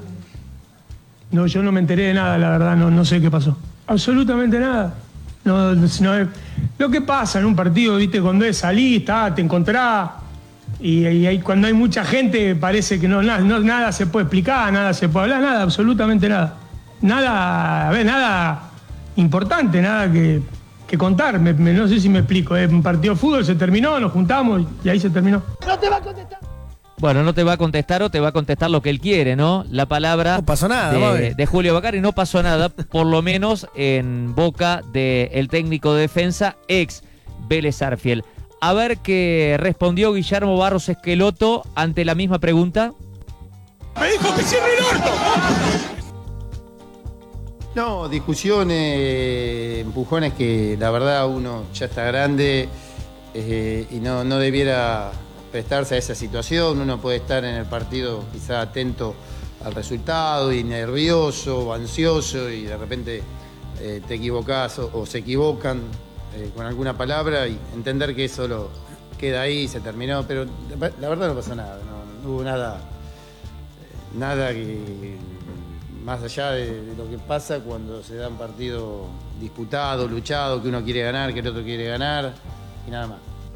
No, yo no me enteré de nada, la verdad, no, no sé qué pasó. Absolutamente nada. No, no, lo que pasa en un partido, viste, cuando es salís, tá, te encontrás. Y, y, y cuando hay mucha gente parece que no, no, nada se puede explicar, nada se puede hablar, nada, absolutamente nada. Nada, a ver, nada importante, nada que, que contar. Me, me, no sé si me explico. Es un partido de fútbol, se terminó, nos juntamos y ahí se terminó. No te va a contestar. Bueno, no te va a contestar o te va a contestar lo que él quiere, ¿no? La palabra no pasó nada, de, de Julio Bacari, no pasó nada, por lo menos en boca del técnico de Defensa, ex Vélez Arfiel. A ver qué respondió Guillermo Barros Schelotto ante la misma pregunta. ¡Me dijo que cierre el orto! No, discusiones, empujones que la verdad uno ya está grande eh, y no, no debiera prestarse a esa situación. Uno puede estar en el partido quizá atento al resultado y nervioso o ansioso y de repente eh, te equivocás o, o se equivocan Eh, con alguna palabra y entender que eso lo queda ahí y se terminó, pero la verdad no pasó nada, no, no hubo nada, nada que más allá de, de lo que pasa cuando se da un partido disputado, luchado, que uno quiere ganar, que el otro quiere ganar y nada más.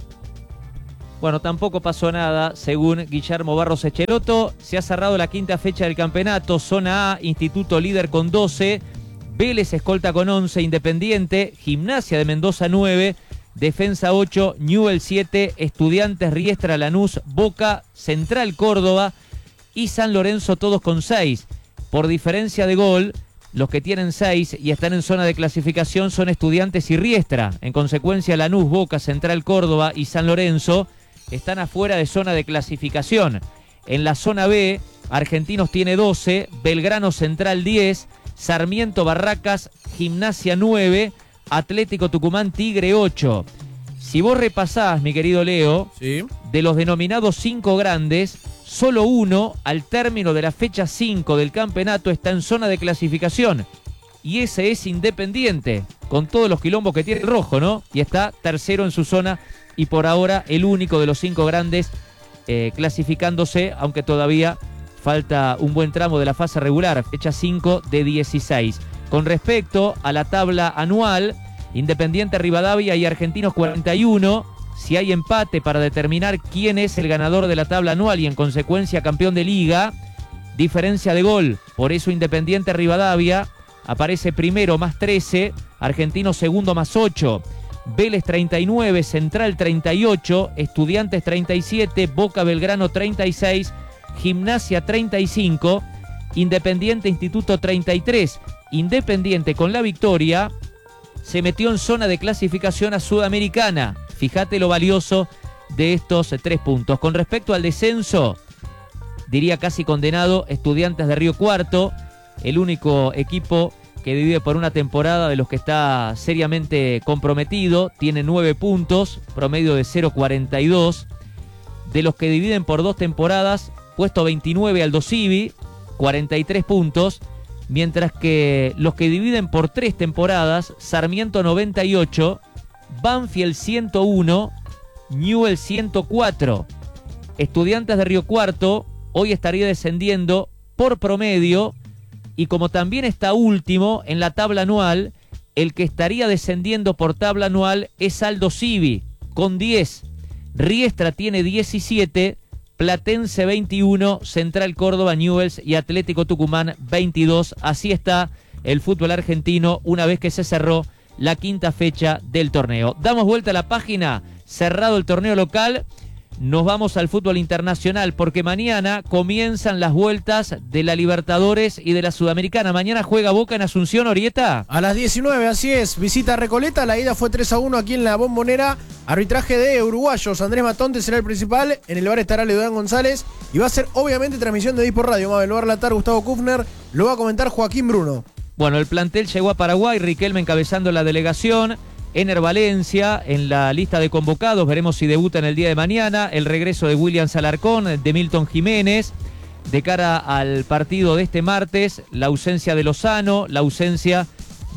Bueno, tampoco pasó nada, según Guillermo Barros Echeloto. Se ha cerrado la quinta fecha del campeonato. Zona A, Instituto líder con doce, Vélez escolta con once, Independiente, Gimnasia de Mendoza nueve, Defensa ocho, Newell's siete, Estudiantes, Riestra, Lanús, Boca, Central Córdoba y San Lorenzo todos con seis. Por diferencia de gol, los que tienen seis y están en zona de clasificación son Estudiantes y Riestra. En consecuencia, Lanús, Boca, Central Córdoba y San Lorenzo están afuera de zona de clasificación. En la zona B, Argentinos tiene doce, Belgrano Central diez, Sarmiento Barracas, Gimnasia nueve, Atlético Tucumán Tigre ocho. Si vos repasás, mi querido Leo, ¿sí?, de los denominados cinco grandes, solo uno al término de la fecha cinco del campeonato está en zona de clasificación. Y ese es Independiente, con todos los quilombos que tiene el rojo, ¿no? Y está tercero en su zona y por ahora el único de los cinco grandes eh, clasificándose, aunque todavía falta un buen tramo de la fase regular, fecha cinco de dieciséis. Con respecto a la tabla anual, Independiente, Rivadavia y Argentinos cuarenta y uno. Si hay empate para determinar quién es el ganador de la tabla anual y en consecuencia campeón de liga, diferencia de gol. Por eso Independiente, Rivadavia aparece primero más trece, Argentinos segundo más ocho, Vélez treinta y nueve, Central treinta y ocho, Estudiantes treinta y siete, Boca Belgrano treinta y seis, Gimnasia treinta y cinco, Independiente Instituto treinta y tres. Independiente con la victoria se metió en zona de clasificación a Sudamericana. Fíjate lo valioso de estos tres puntos. Con respecto al descenso, diría casi condenado, Estudiantes de Río Cuarto, el único equipo que vive por una temporada de los que está seriamente comprometido, tiene nueve puntos, promedio de cero coma cuarenta y dos. De los que dividen por dos temporadas, puesto veintinueve Aldo Civi, cuarenta y tres puntos, mientras que los que dividen por tres temporadas, Sarmiento noventa y ocho, Banfield ciento uno, Newell's ciento cuatro. Estudiantes de Río Cuarto hoy estaría descendiendo por promedio y como también está último en la tabla anual, el que estaría descendiendo por tabla anual es Aldo Civi con diez. Riestra tiene diecisiete, Platense veintiuno, Central Córdoba, Newell's y Atlético Tucumán veintidós. Así está el fútbol argentino una vez que se cerró la quinta fecha del torneo. Damos vuelta a la página, cerrado el torneo local, nos vamos al fútbol internacional porque mañana comienzan las vueltas de la Libertadores y de la Sudamericana. Mañana juega Boca en Asunción, Orieta. A las diecinueve, así es, visita a Recoleta, la ida fue tres a uno aquí en la Bombonera, arbitraje de uruguayos, Andrés Matonte será el principal, en el bar estará Leodán González y va a ser obviamente transmisión de Dispo Radio, Mabel, lo va a relatar Gustavo Kufner, lo va a comentar Joaquín Bruno. Bueno, el plantel llegó a Paraguay, Riquelme encabezando la delegación, Ener Valencia en la lista de convocados, veremos si debuta en el día de mañana, el regreso de William Alarcón, de Milton Jiménez, de cara al partido de este martes, la ausencia de Lozano, la ausencia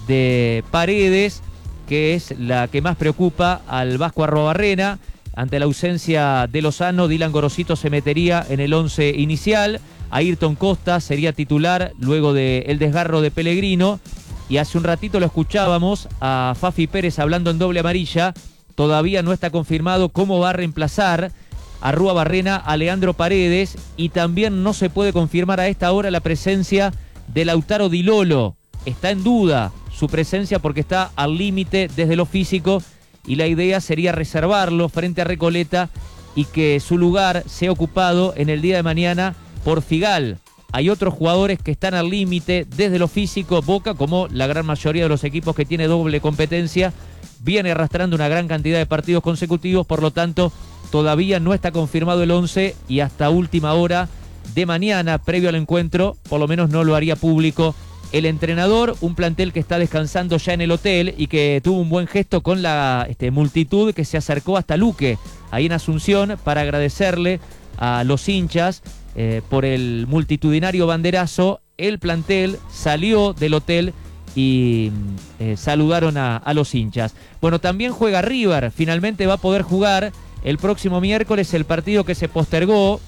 de Paredes, que es la que más preocupa al Vasco Arruabarrena. Ante la ausencia de Lozano, Dylan Gorosito se metería en el once inicial, Ayrton Costa sería titular luego del desgarro de Pellegrino. Y hace un ratito lo escuchábamos a Fafi Pérez hablando en doble amarilla. Todavía no está confirmado cómo va a reemplazar a Arruabarrena a Leandro Paredes. Y también no se puede confirmar a esta hora la presencia de Lautaro Di Lolo. Está en duda su presencia porque está al límite desde lo físico. Y la idea sería reservarlo frente a Recoleta y que su lugar sea ocupado en el día de mañana por Figal. Hay otros jugadores que están al límite desde lo físico. Boca, como la gran mayoría de los equipos que tiene doble competencia, viene arrastrando una gran cantidad de partidos consecutivos, por lo tanto todavía no está confirmado el once y hasta última hora de mañana, previo al encuentro, por lo menos no lo haría público el entrenador. Un plantel que está descansando ya en el hotel y que tuvo un buen gesto con la este, multitud que se acercó hasta Luque, ahí en Asunción, para agradecerle a los hinchas Eh, por el multitudinario banderazo. El plantel salió del hotel y eh, saludaron a, a los hinchas. Bueno, también juega River, finalmente va a poder jugar el próximo miércoles el partido que se postergó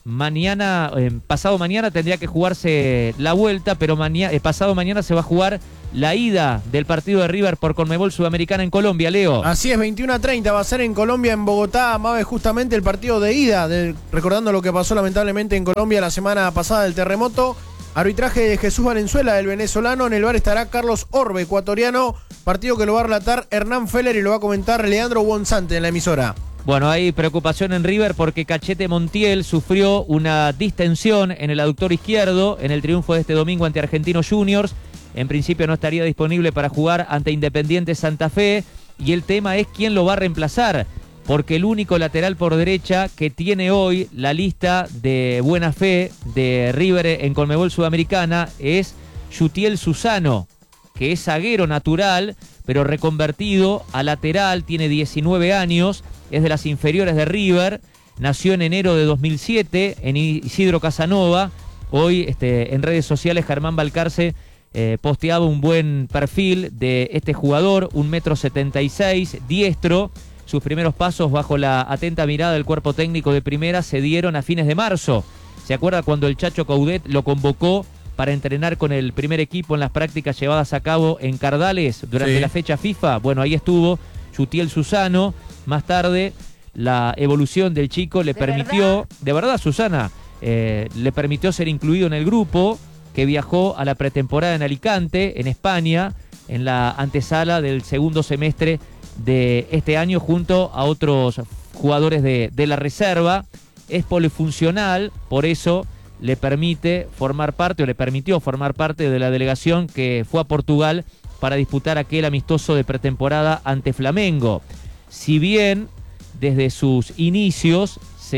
mañana, eh, pasado mañana tendría que jugarse la vuelta, pero mañana, eh, pasado mañana se va a jugar la ida del partido de River por Conmebol Sudamericana en Colombia, Leo. Así es, veintiuno a treinta va a ser en Colombia, en Bogotá, Mabe, justamente el partido de ida, de, recordando lo que pasó lamentablemente en Colombia la semana pasada del terremoto. Arbitraje de Jesús Valenzuela, el venezolano. En el bar estará Carlos Orbe, ecuatoriano. Partido que lo va a relatar Hernán Feller y lo va a comentar Leandro Bonzante en la emisora. Bueno, hay preocupación en River porque Cachete Montiel sufrió una distensión en el aductor izquierdo en el triunfo de este domingo ante Argentinos Juniors. En principio no estaría disponible para jugar ante Independiente Santa Fe y el tema es quién lo va a reemplazar, porque el único lateral por derecha que tiene hoy la lista de buena fe de River en Conmebol Sudamericana es Yutiel Susano, que es zaguero natural, pero reconvertido a lateral, tiene diecinueve años, es de las inferiores de River, nació en enero de dos mil siete en Isidro Casanova. Hoy este, en redes sociales Germán Balcarce eh, posteaba un buen perfil de este jugador, un metro setenta y seis, diestro. Sus primeros pasos bajo la atenta mirada del cuerpo técnico de Primera se dieron a fines de marzo. ¿Se acuerda cuando el Chacho Coudet lo convocó para entrenar con el primer equipo en las prácticas llevadas a cabo en Cardales durante sí. la fecha FIFA? Bueno, ahí estuvo Yutiel Susano. Más tarde, la evolución del chico le ¿De permitió, verdad? de verdad, Susana, eh, le permitió ser incluido en el grupo que viajó a la pretemporada en Alicante, en España, en la antesala del segundo semestre de este año, junto a otros jugadores de, de la reserva. Es polifuncional, por eso le permite formar parte, o le permitió formar parte de la delegación que fue a Portugal para disputar aquel amistoso de pretemporada ante Flamengo. Si bien desde sus inicios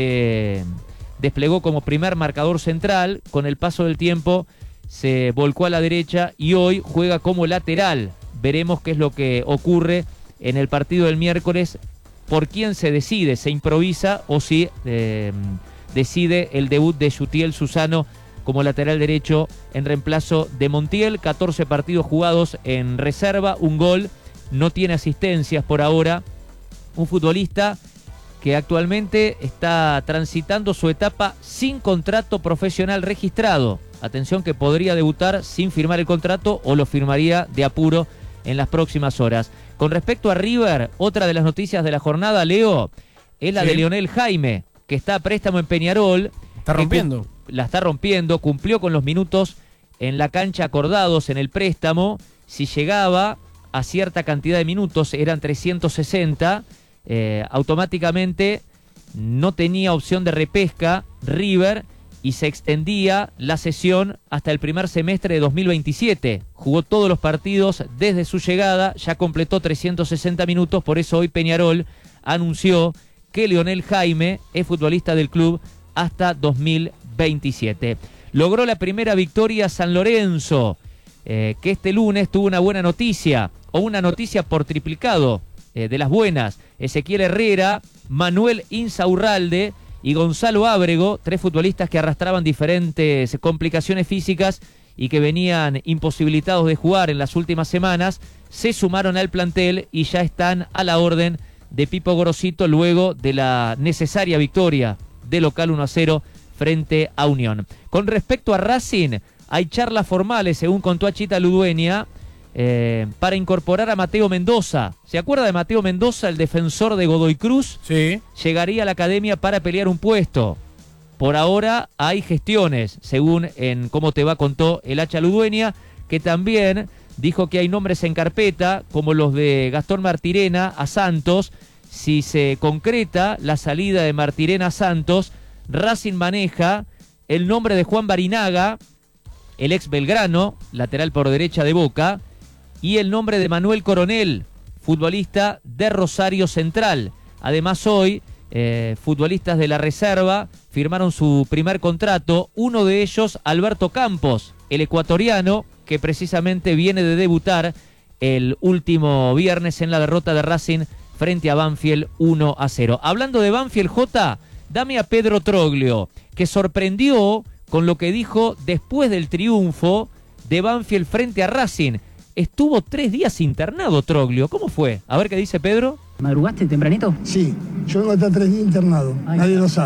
se desplegó como primer marcador central, con el paso del tiempo se volcó a la derecha y hoy juega como lateral. Veremos qué es lo que ocurre en el partido del miércoles, por quién se decide, se improvisa o si eh, decide el debut de Yutiel Susano como lateral derecho en reemplazo de Montiel. catorce partidos jugados en reserva, un gol, no tiene asistencias por ahora. Un futbolista que actualmente está transitando su etapa sin contrato profesional registrado. Atención que podría debutar sin firmar el contrato o lo firmaría de apuro en las próximas horas. Con respecto a River, otra de las noticias de la jornada, Leo, es la sí. de Lionel Jaime, que está a préstamo en Peñarol. Está rompiendo. La está rompiendo, cumplió con los minutos en la cancha acordados en el préstamo. Si llegaba a cierta cantidad de minutos, eran trescientos sesenta, eh, automáticamente no tenía opción de repesca River y se extendía la sesión hasta el primer semestre de dos mil veintisiete. Jugó todos los partidos desde su llegada, ya completó trescientos sesenta minutos, por eso hoy Peñarol anunció que Lionel Jaime es futbolista del club hasta dos mil veintisiete. Logró la primera victoria San Lorenzo, eh, que este lunes tuvo una buena noticia, o una noticia por triplicado eh, de las buenas. Ezequiel Herrera, Manuel Insaurralde y Gonzalo Ábrego, tres futbolistas que arrastraban diferentes complicaciones físicas y que venían imposibilitados de jugar en las últimas semanas, se sumaron al plantel y ya están a la orden de Pipo Gorosito luego de la necesaria victoria de local uno a cero frente a Unión. Con respecto a Racing, hay charlas formales, según contó Achita Ludueña, eh, para incorporar a Mateo Mendoza. ¿Se acuerda de Mateo Mendoza, el defensor de Godoy Cruz? Sí. Llegaría a la academia para pelear un puesto. Por ahora hay gestiones, según en Cómo Te Va contó el Hacha Ludueña, que también dijo que hay nombres en carpeta, como los de Gastón Martirena a Santos. Si se concreta la salida de Martirena a Santos, Racing maneja el nombre de Juan Barinaga, el ex Belgrano, lateral por derecha de Boca, y el nombre de Manuel Coronel, futbolista de Rosario Central. Además hoy, eh, futbolistas de la reserva firmaron su primer contrato, uno de ellos Alberto Campos, el ecuatoriano, que precisamente viene de debutar el último viernes en la derrota de Racing frente a Banfield uno a cero. Hablando de Banfield, J, dame a Pedro Troglio, que sorprendió con lo que dijo después del triunfo de Banfield frente a Racing. Estuvo tres días internado Troglio. ¿Cómo fue? A ver qué dice Pedro. ¿Madrugaste tempranito? Sí, yo vengo a estar tres días internado. Ay, nadie lo sabe.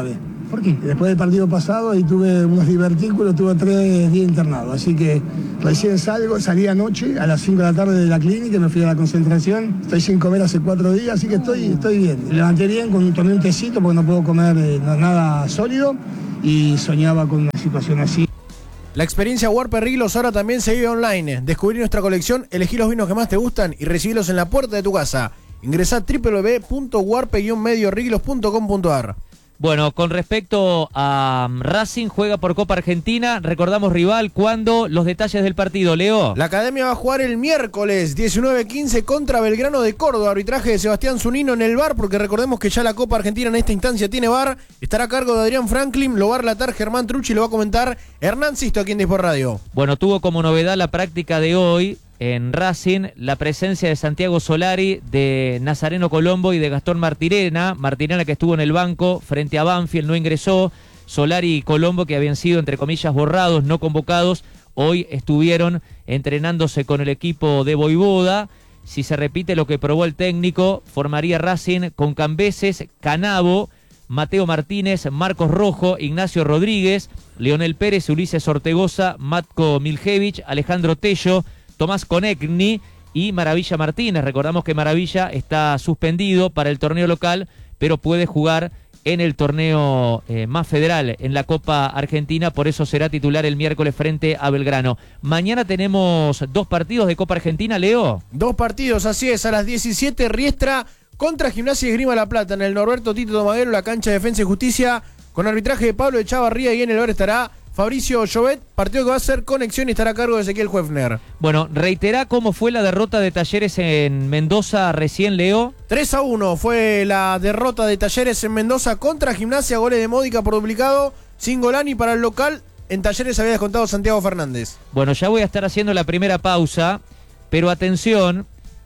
¿Por qué? Después del partido pasado ahí tuve unos divertículos, tuve tres días internado, así que recién salgo, salí anoche a las cinco de la tarde de la clínica, me fui a la concentración, estoy sin comer hace cuatro días, así que estoy, estoy bien. Me levanté bien, con, tomé un tecito porque no puedo comer eh, nada sólido y soñaba con una situación así. La experiencia Warper Rilos ahora también se vive online. Descubrí nuestra colección, elegí los vinos que más te gustan y recibílos en la puerta de tu casa. Ingresá a w w w punto warpe guion medio riglos punto com punto a r. Bueno, con respecto a um, Racing, juega por Copa Argentina. Recordamos rival, ¿cuándo? Los detalles del partido, Leo. La Academia va a jugar el miércoles diecinueve quince contra Belgrano de Córdoba. Arbitraje de Sebastián Zunino en el V A R, porque recordemos que ya la Copa Argentina en esta instancia tiene V A R. Estará a cargo de Adrián Franklin, lo va a relatar Germán Trucci y lo va a comentar Hernán Sisto aquí en Dispor Radio. Bueno, tuvo como novedad la práctica de hoy en Racing la presencia de Santiago Solari, de Nazareno Colombo y de Gastón Martirena. Martirena, que estuvo en el banco frente a Banfield, no ingresó. Solari y Colombo, que habían sido entre comillas borrados, no convocados, hoy estuvieron entrenándose con el equipo de Voivoda. Si se repite lo que probó el técnico, formaría Racing con Cambeses, Canavo, Mateo Martínez, Marcos Rojo, Ignacio Rodríguez, Leonel Pérez, Ulises Ortegoza, Matko Miljevich, Alejandro Tello, Tomás Conegni y Maravilla Martínez. Recordamos que Maravilla está suspendido para el torneo local, pero puede jugar en el torneo eh, más federal, en la Copa Argentina, por eso será titular el miércoles frente a Belgrano. Mañana tenemos dos partidos de Copa Argentina, Leo. Dos partidos, así es, a las diecisiete, Riestra contra Gimnasia y Esgrima La Plata, en el Norberto Tito Tomaguero, la cancha de Defensa y Justicia, con arbitraje de Pablo Echavarría, y en el bar estará Fabricio Llobet, partido que va a ser conexión y estará a cargo de Ezequiel Huefner. Bueno, reiterá cómo fue la derrota de Talleres en Mendoza recién, Leo. tres a uno fue la derrota de Talleres en Mendoza contra Gimnasia, goles de Módica por duplicado, sin Golani para el local. En Talleres había descontado Santiago Fernández. Bueno, ya voy a estar haciendo la primera pausa, pero atención,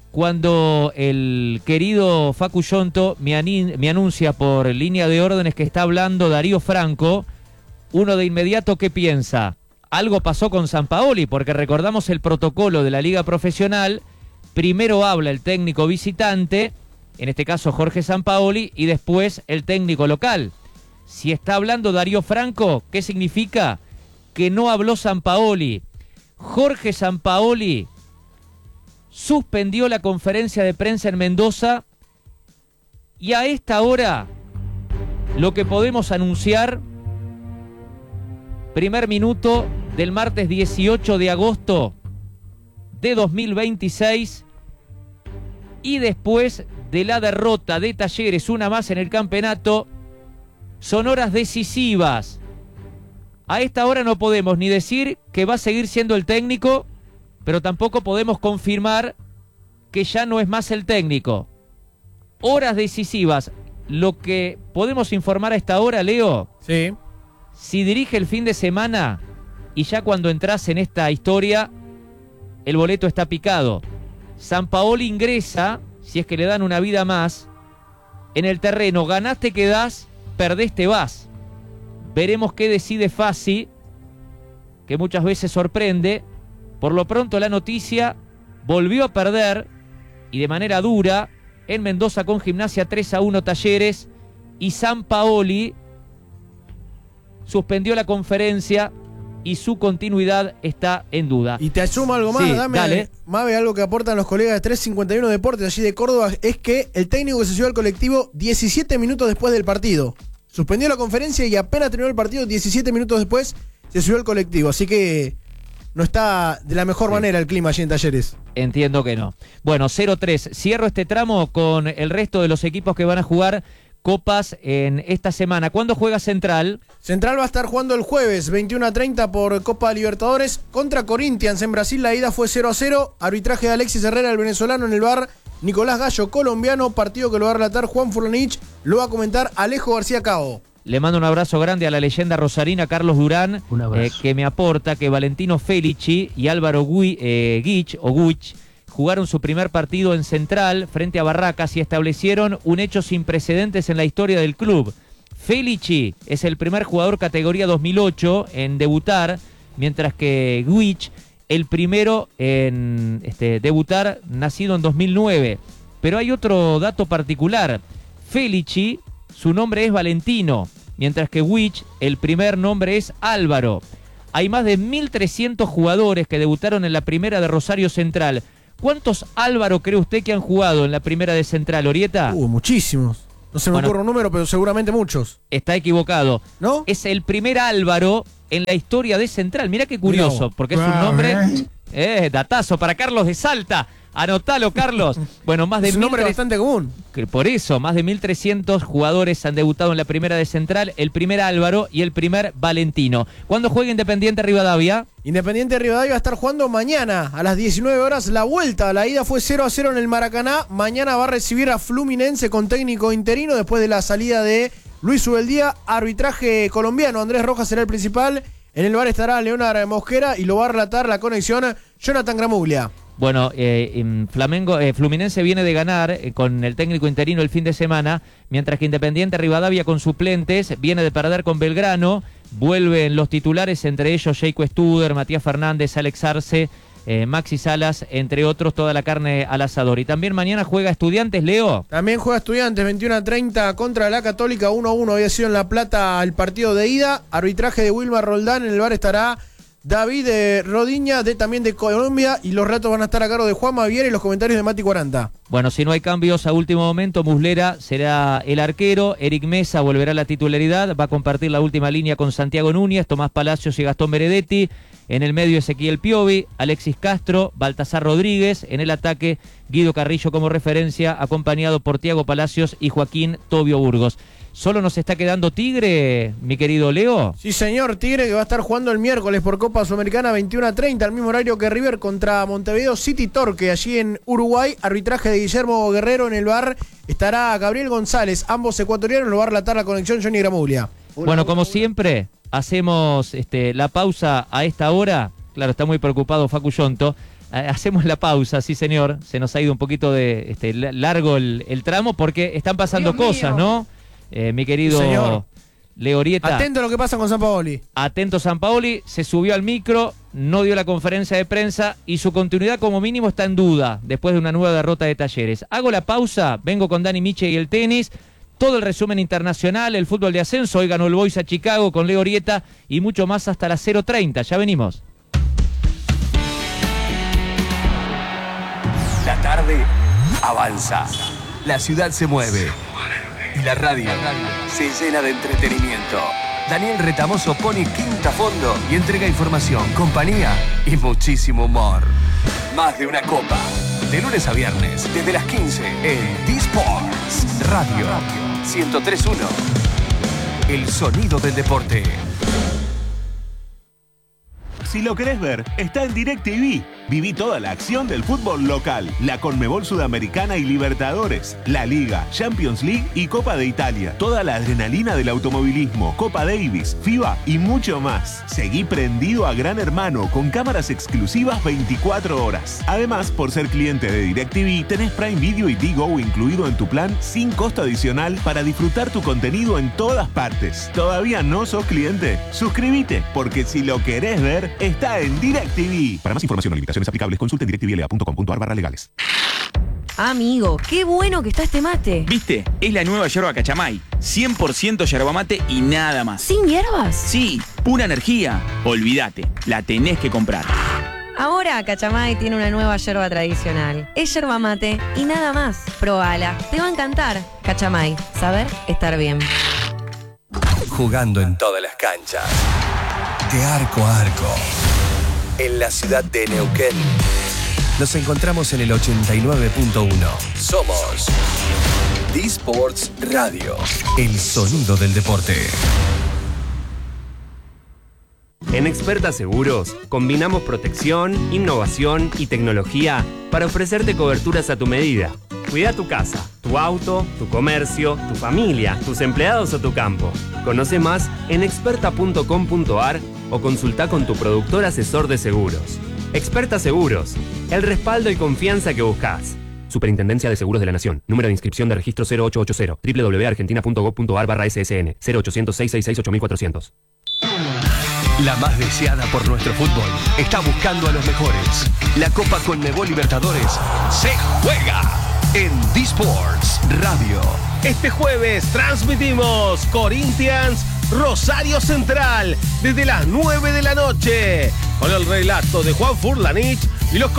cuando el querido Facu Yonto me, me anuncia por línea de órdenes que está hablando Darío Franco, uno de inmediato, ¿qué piensa? Algo pasó con Sampaoli, porque recordamos el protocolo de la Liga Profesional. Primero habla el técnico visitante, en este caso Jorge Sampaoli, y después el técnico local. Si está hablando Darío Franco, ¿qué significa? Que no habló Sampaoli. Jorge Sampaoli suspendió la conferencia de prensa en Mendoza y a esta hora lo que podemos anunciar, primer minuto del martes dieciocho de agosto de dos mil veintiséis, y después de la derrota de Talleres, una más en el campeonato, son horas decisivas. A esta hora no podemos ni decir que va a seguir siendo el técnico, pero tampoco podemos confirmar que ya no es más el técnico. Horas decisivas. Lo que podemos informar a esta hora, Leo. Sí. Si dirige el fin de semana, y ya cuando entras en esta historia, el boleto está picado. Sampaoli ingresa, si es que le dan una vida más, en el terreno. Ganaste, quedás, perdés, te vas. Veremos qué decide Fassi, que muchas veces sorprende. Por lo pronto la noticia, volvió a perder, y de manera dura, en Mendoza con Gimnasia, tres a uno Talleres, y Sampaoli suspendió la conferencia y su continuidad está en duda. Y te asumo algo más, sí, dame, dale. Mabe, algo que aportan los colegas de trescientos cincuenta y uno Deportes allí de Córdoba, es que el técnico que se subió al colectivo diecisiete minutos después del partido. Suspendió la conferencia y apenas terminó el partido, diecisiete minutos después se subió al colectivo. Así que no está de la mejor sí. manera el clima allí en Talleres. Entiendo que no. Bueno, cero tres. Cierro este tramo con el resto de los equipos que van a jugar copas en esta semana. ¿Cuándo juega Central? Central va a estar jugando el jueves veintiuno a treinta por Copa Libertadores contra Corinthians en Brasil. La ida fue cero a cero. Arbitraje de Alexis Herrera, el venezolano, en el V A R. Nicolás Gallo, colombiano. Partido que lo va a relatar Juan Furlanich. Lo va a comentar Alejo García Cao. Le mando un abrazo grande a la leyenda rosarina Carlos Durán, eh, que me aporta que Valentino Felici y Álvaro Gui, eh, Guich, o Guich jugaron su primer partido en Central frente a Barracas y establecieron un hecho sin precedentes en la historia del club. Felici es el primer jugador categoría dos mil ocho en debutar, mientras que Guich el primero en este, debutar, nacido en dos mil nueve. Pero hay otro dato particular. Felici, su nombre es Valentino, mientras que Wich, el primer nombre es Álvaro. Hay más de mil trescientos jugadores que debutaron en la primera de Rosario Central. ¿Cuántos Álvaro cree usted que han jugado en la primera de Central, Orieta? Uh, muchísimos. No se me Bueno, ocurre un número, pero seguramente muchos. Está equivocado. ¿No? Es el primer Álvaro en la historia de Central. Mirá qué curioso, porque es un nombre... Eh, datazo para Carlos de Salta. Anotalo, Carlos. Bueno, más de es un nombre mil bastante común. Que por eso, más de mil trescientos jugadores han debutado en la primera de Central, el primer Álvaro y el primer Valentino. ¿Cuándo juega Independiente Rivadavia? Independiente Rivadavia va a estar jugando mañana a las diecinueve horas la vuelta. La ida fue cero a cero en el Maracaná. Mañana va a recibir a Fluminense con técnico interino después de la salida de Luis Ubeldía. Arbitraje colombiano. Andrés Rojas será el principal. En el bar estará Leonardo Mosquera y lo va a relatar la conexión Jonathan Gramuglia. Bueno, eh, Flamengo, eh, Fluminense viene de ganar eh, con el técnico interino el fin de semana, mientras que Independiente Rivadavia con suplentes viene de perder con Belgrano. Vuelven los titulares, entre ellos Jayco Studer, Matías Fernández, Alex Arce, eh, Maxi Salas, entre otros, toda la carne al asador. Y también mañana juega Estudiantes, Leo. También juega Estudiantes, veintiuno a treinta contra la Católica, uno a uno había sido en La Plata el partido de ida. Arbitraje de Wilmar Roldán, en el bar estará David de Rodiña, de, también de Colombia, y los relatos van a estar a cargo de Juan Maviera y los comentarios de Mati cuarenta. Bueno, si no hay cambios a último momento, Muslera será el arquero, Eric Mesa volverá a la titularidad, va a compartir la última línea con Santiago Núñez, Tomás Palacios y Gastón Benedetti, en el medio Ezequiel Piovi, Alexis Castro, Baltasar Rodríguez, en el ataque Guido Carrillo como referencia, acompañado por Tiago Palacios y Joaquín Tobio Burgos. ¿Solo nos está quedando Tigre, mi querido Leo? Sí, señor, Tigre que va a estar jugando el miércoles por Copa Sudamericana veintiuno a treinta, al mismo horario que River contra Montevideo City Torque, allí en Uruguay. Arbitraje de Guillermo Guerrero, en el bar estará Gabriel González, ambos ecuatorianos, lo va a relatar la conexión Johnny Gramuglia. Bueno, como siempre, hacemos este, la pausa a esta hora. Claro, está muy preocupado Facu Yonto. Hacemos la pausa, sí señor, se nos ha ido un poquito de este, largo el, el tramo porque están pasando Dios cosas, mío. ¿no? Eh, mi querido Señor. Leo Orieta. Atento a lo que pasa con Sampaoli. Atento Sampaoli, se subió al micro, no dio la conferencia de prensa y su continuidad como mínimo está en duda después de una nueva derrota de Talleres. Hago la pausa, vengo con Dani Miche y el tenis, todo el resumen internacional, el fútbol de ascenso, hoy ganó el Boys a Chicago con Leo Orieta y mucho más hasta las cero treinta, ya venimos. La tarde avanza, la ciudad se mueve. Y la radio, la radio se llena de entretenimiento. Daniel Retamoso pone quinta a fondo y entrega información, compañía y muchísimo humor. Más de una copa. De lunes a viernes, desde las quince en D-Sports Radio ciento tres punto uno. El sonido del deporte. Si lo querés ver, está en DirecTV. Viví toda la acción del fútbol local, la Conmebol Sudamericana y Libertadores, la Liga, Champions League y Copa de Italia. Toda la adrenalina del automovilismo, Copa Davis, FIBA y mucho más. Seguí prendido a Gran Hermano con cámaras exclusivas veinticuatro horas. Además, por ser cliente de DirecTV, tenés Prime Video y Digo incluido en tu plan sin costo adicional para disfrutar tu contenido en todas partes. ¿Todavía no sos cliente? Suscríbete, porque si lo querés ver, está en DirecTV. Para más información o limitaciones aplicables, consulten directivela punto com punto ar barra legales. Amigo, qué bueno que está este mate. ¿Viste? Es la nueva yerba Cachamay. cien por ciento yerba mate y nada más. ¿Sin hierbas? Sí, pura energía. Olvídate, la tenés que comprar. Ahora Cachamay tiene una nueva yerba tradicional. Es yerba mate y nada más. Probala, te va a encantar. Cachamay, saber estar bien. Jugando en todas las canchas. De arco a arco. En la ciudad de Neuquén. Nos encontramos en el ochenta y nueve punto uno. Somos D-Sports Radio. El sonido del deporte. En Experta Seguros, combinamos protección, innovación y tecnología para ofrecerte coberturas a tu medida. Cuida tu casa, tu auto, tu comercio, tu familia, tus empleados o tu campo. Conoce más en experta punto com punto ar o consulta con tu productor asesor de seguros. Experta Seguros, el respaldo y confianza que buscas. Superintendencia de Seguros de la Nación. Número de inscripción de registro cero ocho ocho cero. doble u doble u doble u punto argentina punto gob punto ar barra ese ese ene. cero ochocientos, seiscientos sesenta y seis, ocho mil cuatrocientos. La más deseada por nuestro fútbol está buscando a los mejores. La Copa Conmebol Libertadores se juega. en D-Sports Radio. Este jueves transmitimos Corinthians Rosario Central desde las nueve de la noche con el relato de Juan Furlanich y los